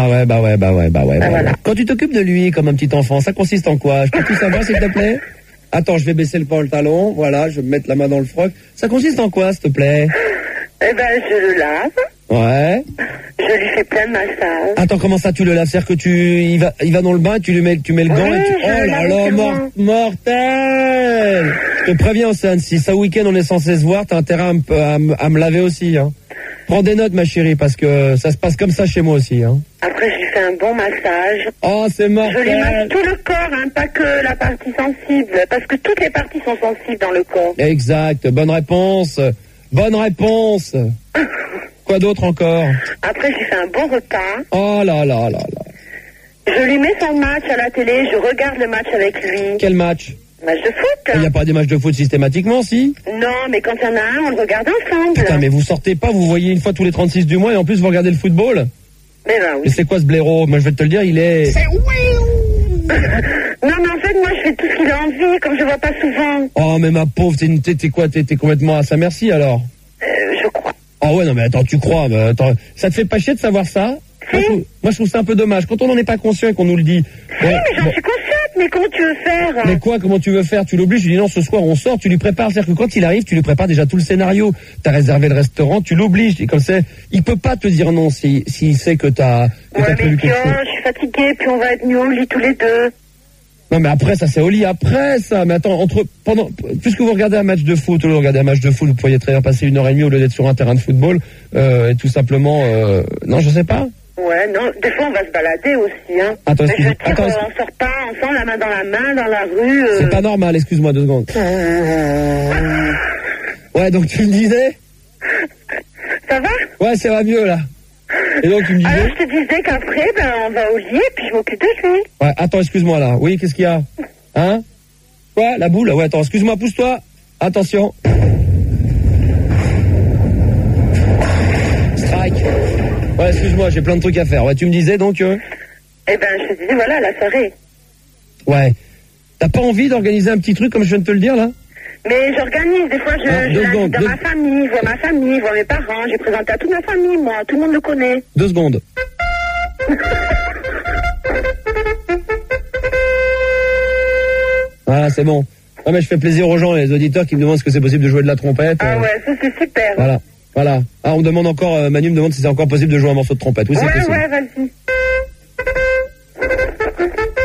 ouais. Voilà. Quand tu t'occupes de lui comme un petit enfant, ça consiste en quoi? Je peux tout savoir, s'il te plaît? Attends, je vais baisser le pantalon. Voilà, je vais me mettre la main dans le froc. Ça consiste en quoi, s'il te plaît? Eh ben, je le lave. Ouais. Je lui fais plein de massages. Attends, comment ça, tu le laves? C'est-à-dire que il va dans le bain, tu mets le gant et tu... Oh là là, mortel! Je te préviens, Océane, si ça week-end on est censé se voir, t'as intérêt à me laver aussi, hein. Prends des notes, ma chérie, parce que ça se passe comme ça chez moi aussi, hein. Après, je lui fais un bon massage. Oh, c'est mortel! Je lui masse tout le corps, hein, pas que la partie sensible, parce que toutes les parties sont sensibles dans le corps. Exact, bonne réponse. Quoi d'autre encore? Après, je lui fais un bon repas. Oh là là là là. Je lui mets son match à la télé, je regarde le match avec lui. Quel match? Match de foot. Il n'y a pas des matchs de foot systématiquement, si? Non, mais quand il y en a un, on le regarde ensemble. Putain, mais vous sortez pas, vous voyez une fois tous les 36 du mois et en plus vous regardez le football? Mais ben oui. Mais c'est quoi ce blaireau? Moi je vais te le dire, il est... C'est oui. Non, mais en fait, moi je fais tout ce qu'il a envie, comme je vois pas souvent. Oh, mais ma pauvre, t'es quoi? T'es complètement à sa merci alors? Je crois. Oh ouais, non mais attends, tu crois, mais attends, ça te fait pas chier de savoir ça? Moi je trouve ça un peu dommage, quand on n'en est pas conscient et qu'on nous le dit. Oui, mais j'en suis consciente, mais comment tu veux faire? Mais quoi, comment tu veux faire? Tu l'obliges, tu dis non, ce soir on sort, tu lui prépares, c'est-à-dire que quand il arrive, tu lui prépares déjà tout le scénario. T'as réservé le restaurant, tu l'obliges, et comme c'est, il peut pas te dire non s'il sait que t'as prévu quelque chose. Je suis fatiguée, puis on va être mieux au lit tous les deux. Non mais après ça c'est au lit, après ça, mais attends, puisque vous regardez un match de foot, vous pourriez très bien passer 1h30 au lieu d'être sur un terrain de football, et tout simplement, non je sais pas. Ouais, non, des fois on va se balader aussi, hein. Attends, mais je veux dire, on sort pas ensemble, la main dans la main, dans la rue. C'est pas normal, excuse-moi 2 secondes. Ouais, donc tu me disais? Ça va? Ouais, ça va mieux là. Et donc tu me disais? Alors je te disais qu'après, on va au lit et puis je m'occupe de lui. Ouais, attends, excuse-moi là. Oui, qu'est-ce qu'il y a? Hein? Quoi? La boule? Ouais, attends, excuse-moi, pousse-toi. Attention. Strike. Ouais, excuse-moi, j'ai plein de trucs à faire. Ouais, tu me disais donc... Eh ben, je te disais, voilà, la soirée. Ouais. T'as pas envie d'organiser un petit truc comme je viens de te le dire là? Mais j'organise, des fois je l'invite dans ma famille, je vois ma famille, je vois mes parents, j'ai présenté à toute ma famille, moi, tout le monde le connaît. 2 secondes. Voilà, c'est bon. Non mais je fais plaisir aux gens, les auditeurs qui me demandent ce que c'est possible de jouer de la trompette. Ah ouais, ça c'est super. Voilà. Ah, on me demande encore, Manu me demande si c'est encore possible de jouer un morceau de trompette. Oui, c'est possible. Ouais, vas-y.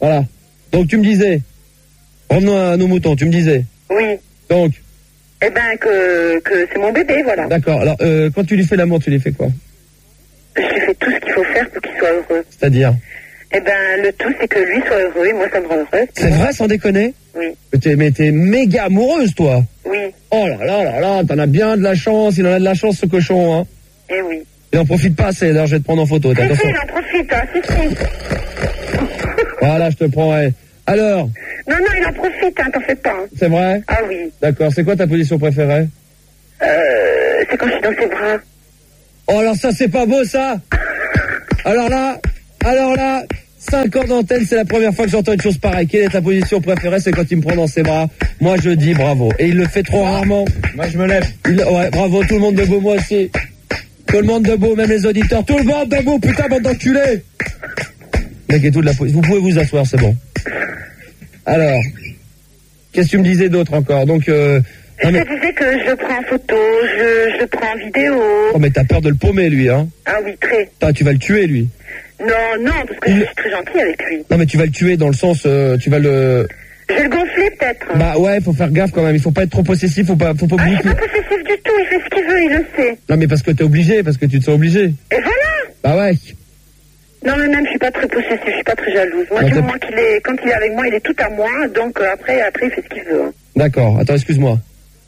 Voilà. Donc tu me disais, revenons à nos moutons, tu me disais. Oui. Donc. Eh ben que c'est mon bébé, voilà. D'accord. Alors quand tu lui fais l'amour, tu lui fais quoi? Je lui fais tout ce qu'il faut faire pour qu'il soit heureux. C'est-à-dire? Eh ben le tout c'est que lui soit heureux et moi ça me rend heureuse. C'est vrai, sans déconner? Oui. Mais t'es méga amoureuse, toi. Oui. Oh là là là là, t'en as bien de la chance, il en a de la chance ce cochon, hein. Eh oui. Il en profite pas assez, d'ailleurs je vais te prendre en photo. Si, Attention. il en profite, hein, si. Voilà, je te prendrai. Alors? Non, il en profite, hein, t'en fais pas. Hein. C'est vrai? Ah oui. D'accord, c'est quoi ta position préférée? C'est quand je suis dans ses bras. Oh alors ça c'est pas beau ça. Alors là, 5 ans d'antenne, c'est la première fois que j'entends une chose pareille. Quelle est ta position préférée? C'est quand il me prend dans ses bras. Moi je dis bravo. Et il le fait trop rarement. Moi je me lève. Ouais, bravo, tout le monde debout, moi aussi. Tout le monde debout, même les auditeurs. Tout le monde debout, putain, bande d'enculés. Mec et tout de la position. Vous pouvez vous asseoir, c'est bon. Alors, qu'est-ce que tu me disais d'autre encore? Donc, Je te disais que je le prends en photo, je le prends en vidéo. Oh mais t'as peur de le paumer lui, hein? Ah oui, très. Tu vas le tuer lui. Non, parce que je suis très gentille avec lui. Non mais tu vas le tuer dans le sens, tu vas le... Je vais le gonfler peut-être. Bah ouais, faut faire gaffe quand même, il faut pas être trop possessif, faut pas oublier. Il est pas possessif du tout, il fait ce qu'il veut, il le sait. Non mais parce que t'es obligé, parce que tu te sens obligé. Et voilà. Bah ouais. Non mais même je suis pas très possessive, je suis pas très jalouse. Moi du moment quand il est avec moi, il est tout à moi, donc après il fait ce qu'il veut. Hein. D'accord, attends, excuse-moi.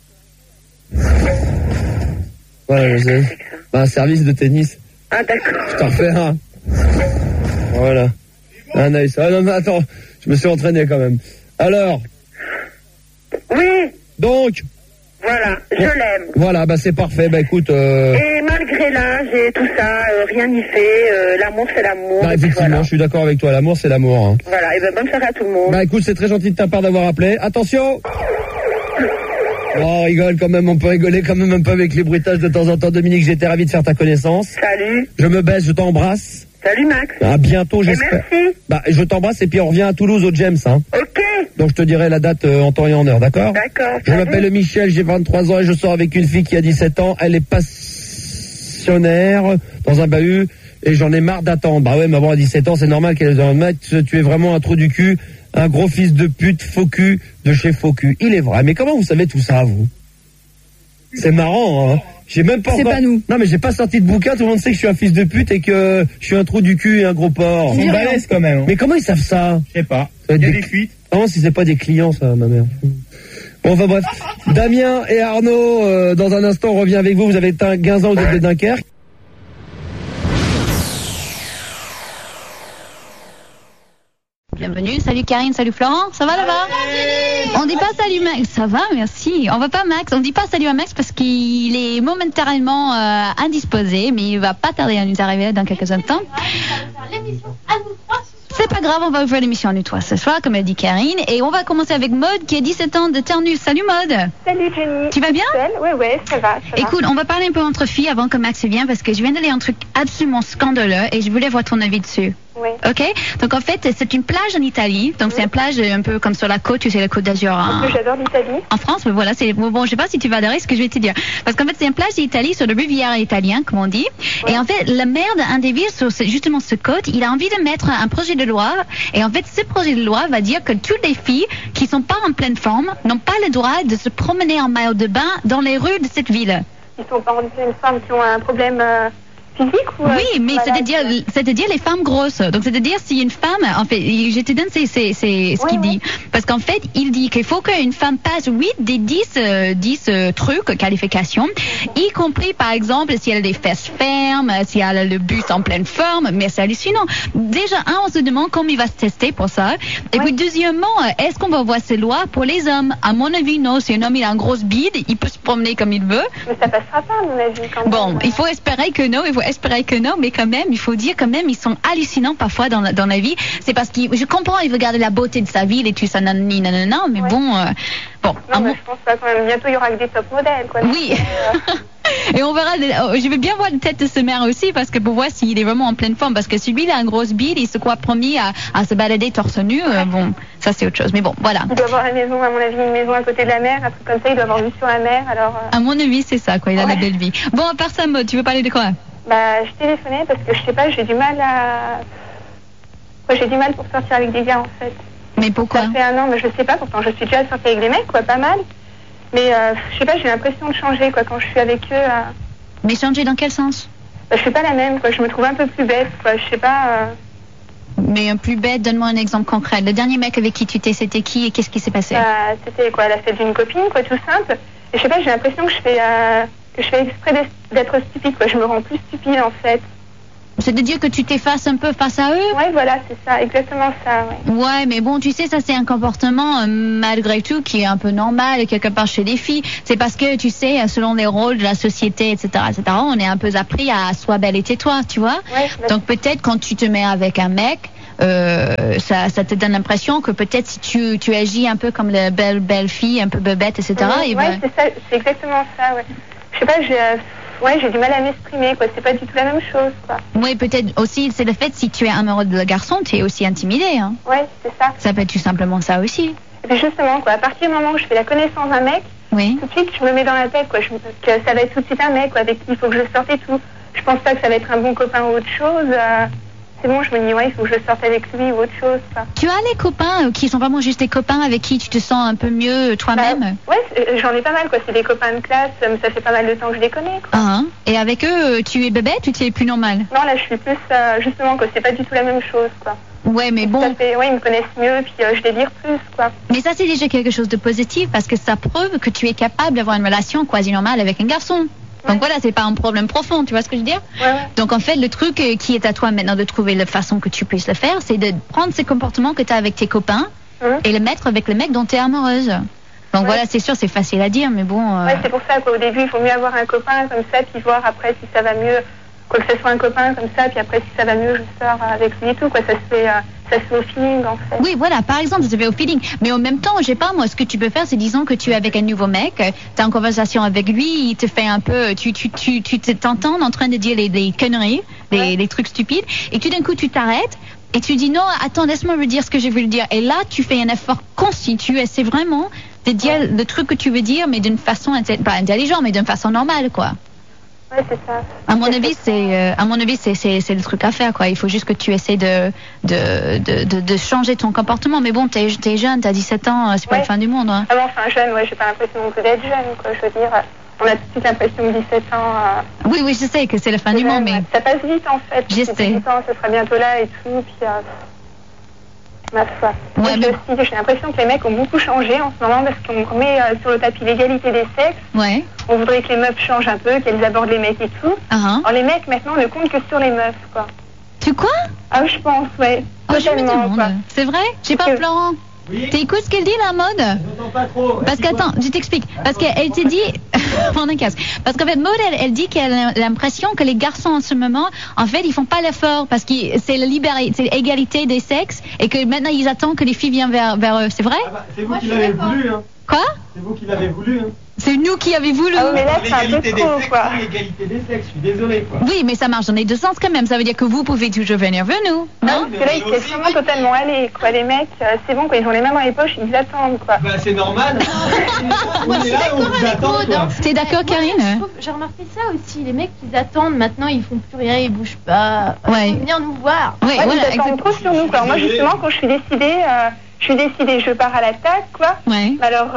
Voilà, c'est un service de tennis. Ah d'accord. Je t'en refais un. Voilà. Un œil. Ah non mais attends, je me suis entraîné quand même. Alors. Oui. Donc. Voilà, je l'aime. Voilà, bah c'est parfait, bah écoute... Et malgré l'âge et tout ça, rien n'y fait, l'amour c'est l'amour. Bah effectivement, voilà. Je suis d'accord avec toi, l'amour c'est l'amour. Hein. Voilà, et ben bonne soirée à tout le monde. Bah écoute, c'est très gentil de ta part d'avoir appelé. Attention. Oh, on rigole quand même, on peut rigoler quand même un peu avec les bruitages de temps en temps. Dominique, j'étais ravi de faire ta connaissance. Salut. Je me baisse, je t'embrasse. Salut Max. À bientôt, j'espère. Merci. Bah je t'embrasse et puis on revient à Toulouse au James, hein. Ok. Donc je te dirai la date en temps et en heure, d'accord? D'accord. Je m'appelle Michel, j'ai 23 ans et je sors avec une fille qui a 17 ans. Elle est passionnaire dans un bahut et j'en ai marre d'attendre. Bah ouais, mais avant à 17 ans, c'est normal qu'elle en mette. Tu es vraiment un trou du cul, un gros fils de pute, faux cul de chez faux cul. Il est vrai. Mais comment vous savez tout ça, vous? C'est marrant, hein? J'ai même pas. C'est pas nous. Non, mais j'ai pas sorti de bouquin. Tout le monde sait que je suis un fils de pute et que je suis un trou du cul et un gros porc. Ils sont balèzes quand même. Hein. Mais comment ils savent ça? Je sais pas. Il y a des fuites. Non, si c'est pas des clients, ça, ma mère. Bon, enfin bref. Damien et Arnaud, dans un instant, on revient avec vous. Vous avez 15 ans, vous êtes de Dunkerque. Bienvenue, salut Karine, salut Florent, ça va là-bas? On dit pas salut Max, ça va, merci. On va pas Max, on dit pas salut à Max parce qu'il est momentanément indisposé, mais il va pas tarder à nous arriver dans quelques instants. C'est pas grave, on va ouvrir l'émission à nous trois ce soir, comme a dit Karine, et on va commencer avec Maude qui a 17 ans de Ternus. Salut Maude. Salut Jenny. Tu vas bien? Oui, ça va. Écoute, on va parler un peu entre filles avant que Max vienne parce que je viens de lire un truc absolument scandaleux et je voulais avoir ton avis dessus. Oui. Ok, donc en fait c'est une plage en Italie, donc c'est une plage un peu comme sur la côte, tu sais la côte d'Azur. Hein. J'adore l'Italie. En France, mais voilà, c'est bon, je sais pas si tu vas adorer ce que je vais te dire, parce qu'en fait c'est une plage d'Italie sur le Riviera italien, comme on dit, et en fait le maire d'un des villes sur justement ce côte, il a envie de mettre un projet de loi, et en fait ce projet de loi va dire que toutes les filles qui sont pas en pleine forme n'ont pas le droit de se promener en maillot de bain dans les rues de cette ville. Ils sont pas en pleine forme, qui ont un problème. Physique ou oui, mais c'est-à-dire les femmes grosses. Donc c'est-à-dire si une femme, en fait, je te donne c'est ce qu'il dit, parce qu'en fait il dit qu'il faut qu'une femme passe 8 des 10 trucs, qualifications, y compris par exemple si elle a des fesses fermes, si elle a le buste en pleine forme, mais c'est hallucinant. Déjà on se demande comment il va se tester pour ça. Et puis deuxièmement, est-ce qu'on va voir ces lois pour les hommes? À mon avis non, si un homme il a un grosse bide, il peut se promener comme il veut. Mais ça passera pas à mon avis quand même. Bon, il faut espérer que non, mais quand même, il faut dire quand même, ils sont hallucinants parfois dans la vie. C'est parce que je comprends, il veut garder la beauté de sa ville et tout ça, nanani, nanana, mais bon. Non, mais je pense pas quand même. Bientôt, il y aura que des top modèles, quoi. Oui. Et on verra, je veux bien voir la tête de ce maire aussi, parce que pour voir s'il est vraiment en pleine forme, parce que celui il a une grosse bile, il se croit promis à se balader torse nu, bon, ça c'est autre chose, mais bon, voilà. Il doit avoir la maison, à mon avis, une maison à côté de la mer, un truc comme ça, il doit avoir vue sur la mer, alors... À mon avis, c'est ça, quoi, il a la belle vie. Bon, à part ça, Maud, tu veux parler de quoi? Bah, je téléphonais parce que je sais pas, j'ai du mal à Moi, j'ai du mal pour sortir avec des gars, en fait. Mais pourquoi? Ça fait 1 an, mais je sais pas, pourtant je suis déjà sortie avec des mecs, quoi, pas mal. Mais je sais pas, j'ai l'impression de changer, quoi, quand je suis avec eux. Mais changer dans quel sens? Je suis pas la même, quoi, je me trouve un peu plus bête, quoi, je sais pas... Mais plus bête, donne-moi un exemple concret. Le dernier mec avec qui tu t'es, c'était qui et qu'est-ce qui s'est passé? C'était quoi, la fête d'une copine, quoi, tout simple. Et je sais pas, j'ai l'impression que je fais exprès d'être stupide, quoi, je me rends plus stupide, en fait. C'est-à-dire que tu t'effaces un peu face à eux? Ouais, voilà, c'est ça, exactement ça, ouais. Ouais, mais bon, tu sais, ça c'est un comportement malgré tout qui est un peu normal quelque part chez les filles. C'est parce que, tu sais, selon les rôles de la société, etc., on est un peu appris à sois belle et tais-toi, tu vois. Ouais, donc peut-être quand tu te mets avec un mec, ça te donne l'impression que peut-être si tu agis un peu comme la belle fille, un peu bebête, etc. Ouais, c'est ça, c'est exactement ça, ouais. Je sais pas, j'ai du mal à m'exprimer, quoi. C'est pas du tout la même chose, quoi. Oui, peut-être aussi, c'est le fait, si tu es amoureux de le garçon, tu es aussi intimidé, hein. Ouais, c'est ça. Ça peut être tout simplement ça aussi. Et puis justement, quoi, à partir du moment où je fais la connaissance d'un mec, oui. Tout de suite, je me mets dans la tête, quoi, que ça va être tout de suite un mec, quoi, avec qui il faut que je sorte et tout. Je pense pas que ça va être un bon copain ou autre chose. C'est bon, je me dis, ouais, il faut que je sorte avec lui ou autre chose, quoi. Tu as les copains qui sont vraiment juste des copains avec qui tu te sens un peu mieux toi-même? Ouais, j'en ai pas mal, quoi. C'est des copains de classe, ça fait pas mal de temps que je les connais, quoi. Et avec eux, tu es bébête ou tu es plus normal? Non, là, je suis plus, justement, quoi. C'est pas du tout la même chose, quoi. Ouais, mais bon. Ouais, ils me connaissent mieux, puis je les lire plus, quoi. Mais ça, c'est déjà quelque chose de positif parce que ça prouve que tu es capable d'avoir une relation quasi normale avec un garçon. Donc voilà, c'est pas un problème profond, tu vois ce que je veux dire? Ouais. Donc en fait, le truc qui est à toi maintenant de trouver la façon que tu puisses le faire, c'est de prendre ces comportements que tu as avec tes copains et le mettre avec le mec dont tu es amoureuse. Donc voilà, c'est sûr, c'est facile à dire, mais bon... Ouais, c'est pour ça qu'au début, il faut mieux avoir un copain comme ça, puis voir après si ça va mieux. Quoi que ce soit un copain comme ça, puis après si ça va mieux, je sors avec lui et tout, quoi. Ça se fait au feeling, en fait. Oui, voilà, par exemple, ça se fait au feeling. Mais en même temps, je sais pas, moi, ce que tu peux faire, c'est disons que tu es avec un nouveau mec, tu as une conversation avec lui, il te fait un peu, tu t'entends en train de dire les conneries, les trucs stupides, et tout d'un coup, tu t'arrêtes, et tu dis non, attends, laisse-moi me dire ce que je veux dire. Et là, tu fais un effort conscient, tu essaies vraiment de dire le truc que tu veux dire, mais d'une façon, pas intelligente, mais d'une façon normale, quoi. Ouais, c'est ça. À mon avis, c'est le truc à faire, quoi. Il faut juste que tu essaies de changer ton comportement. Mais bon, t'es jeune, t'as 17 ans, c'est pas la fin du monde, hein. Ah bon, enfin, jeune, ouais, j'ai pas l'impression non plus d'être jeune, quoi. Je veux dire, on a tout de suite l'impression que 17 ans... Oui, je sais que c'est la fin du monde, mais... Ça passe vite, en fait. Je sais. 18 ans, ce sera bientôt là et tout, puis... ma foi. Ouais, mais... J'ai l'impression que les mecs ont beaucoup changé en ce moment parce qu'on remet sur le tapis l'égalité des sexes. Ouais. On voudrait que les meufs changent un peu, qu'elles abordent les mecs et tout. Alors les mecs maintenant ne comptent que sur les meufs, quoi. Tu quoi? Ah oui, je pense, ouais. Totalement, quoi. C'est vrai? J'ai pas Florent. Oui. T'écoutes ce qu'elle dit, la mode? Je n'entends pas trop. Parce qu'attends, je t'explique. Parce qu'elle te dit, prends un casque. Parce qu'en fait, Maud, elle dit qu'elle a l'impression que les garçons en ce moment, en fait, ils font pas l'effort parce que c'est l'égalité des sexes et que maintenant ils attendent que les filles viennent vers eux. C'est vrai? C'est vous qui l'avez voulu, hein. Quoi? C'est vous qui l'avez voulu, hein. C'est nous qui avons voulu. Ah oui, mais là, c'est un peu trop, quoi. L'égalité des sexes, je suis désolé, quoi. Oui, mais ça marche dans les deux sens quand même. Ça veut dire que vous pouvez toujours venir vers nous, non? Parce que là, ils sont vraiment totalement allés, quoi. Les mecs, c'est bon, quoi. Ils ont les mains dans les poches, ils attendent, quoi. Bah, c'est normal. Moi, je suis d'accord avec Maud. T'es d'accord, Karine? J'ai remarqué ça aussi. Les mecs, ils attendent. Maintenant, ils font plus rien, ils bougent pas. Ouais. Ils vont venir nous voir. Ouais, voilà, ils attendent trop sur nous, quoi. Moi, justement, quand je suis décidée, je pars à l'attaque, quoi. Ouais. Alors,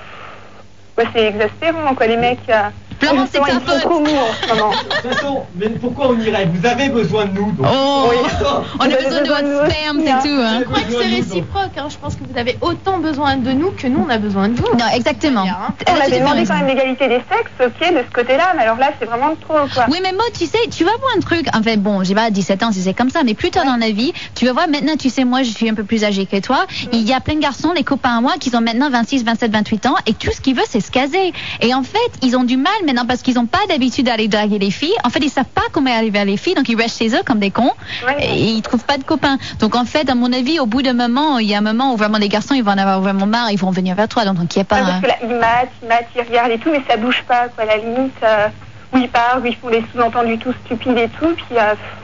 c'est exaspérant, quoi, les mecs. Florent, c'est ta ils sont trop mous en ce moment. De toute façon, mais pourquoi on irait? Vous avez besoin de nous, donc. Oh, Oui. on a besoin de votre sperme, c'est tout, hein. Je crois que c'est réciproque. Hein. Je pense que vous avez autant besoin de nous que nous, on a besoin de vous. Non, exactement. On avait demandé quand même l'égalité des sexes, ok, de ce côté-là, mais alors là, c'est vraiment trop, quoi. Oui, mais moi, tu sais, tu vas voir un truc. En fait, bon, j'ai pas 17 ans si c'est comme ça, mais plus tard dans la vie, tu vas voir maintenant, tu sais, moi, je suis un peu plus âgée que toi. Il y a plein de garçons, les copains à moi, qui ont maintenant 26, 27, 28 ans, et tout ce qu'ils veulent, c'est se caser. Et en fait, ils ont du mal maintenant parce qu'ils n'ont pas d'habitude d'aller draguer les filles. En fait, ils savent pas comment aller vers les filles, donc ils restent chez eux comme des cons, et ils trouvent pas de copains. Donc en fait, à mon avis, au bout d'un moment, il y a un moment où vraiment les garçons, ils vont en avoir vraiment marre, ils vont venir vers toi, donc il n'y a pas... Parce que là, ils matent, ils regardent et tout, mais ça bouge pas, quoi, à la limite, où ils parlent, où ils font les sous-entendus tout stupides et tout, puis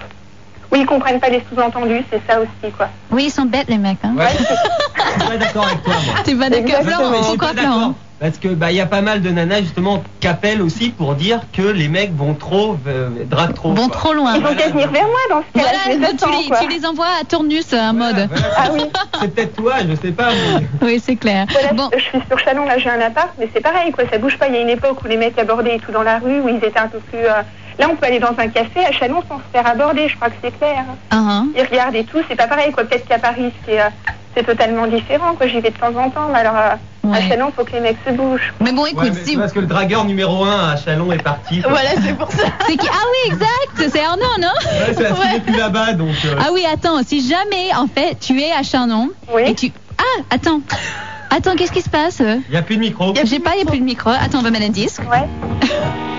où ils comprennent pas les sous-entendus, c'est ça aussi, quoi. Oui, ils sont bêtes, les mecs, hein. Ouais, je suis pas d'accord avec toi, moi. T'es pas d'accord, Florent? Pourquoi, Florent? Parce que il y a pas mal de nanas justement qui appellent aussi pour dire que les mecs vont trop, draguent trop. Vont trop loin. Ils vont qu'à venir vers moi dans ce cas-là. Voilà, tu les envoies à Tournus en mode. Ah oui. C'est peut-être toi, je sais pas. Mais... Oui, c'est clair. Voilà, bon. Je suis sur Chalon, là j'ai un appart, mais c'est pareil quoi, ça bouge pas. Il y a une époque où les mecs abordaient et tout dans la rue, où ils étaient un peu plus. Là, on peut aller dans un café à Chalon sans se faire aborder, je crois que c'est clair. Ils regardent et tout, c'est pas pareil quoi. Peut-être qu'à Paris c'est totalement différent quoi. J'y vais de temps en temps, mais alors à Chalon, faut que les mecs se bougent. Mais bon, écoute, c'est parce que le dragueur numéro 1 à Chalon est parti. Quoi. Voilà, c'est pour ça. C'est qui? Ah oui, exact, c'est Arnaud, non? Ouais, c'est la fille n'est plus là-bas, donc. Ah oui, attends, si jamais en fait tu es à Chalon et tu. Ah, attends, qu'est-ce qui se passe? Il y a plus de micro. Il y a plus de micro. Attends, on va mettre un disque. Ouais.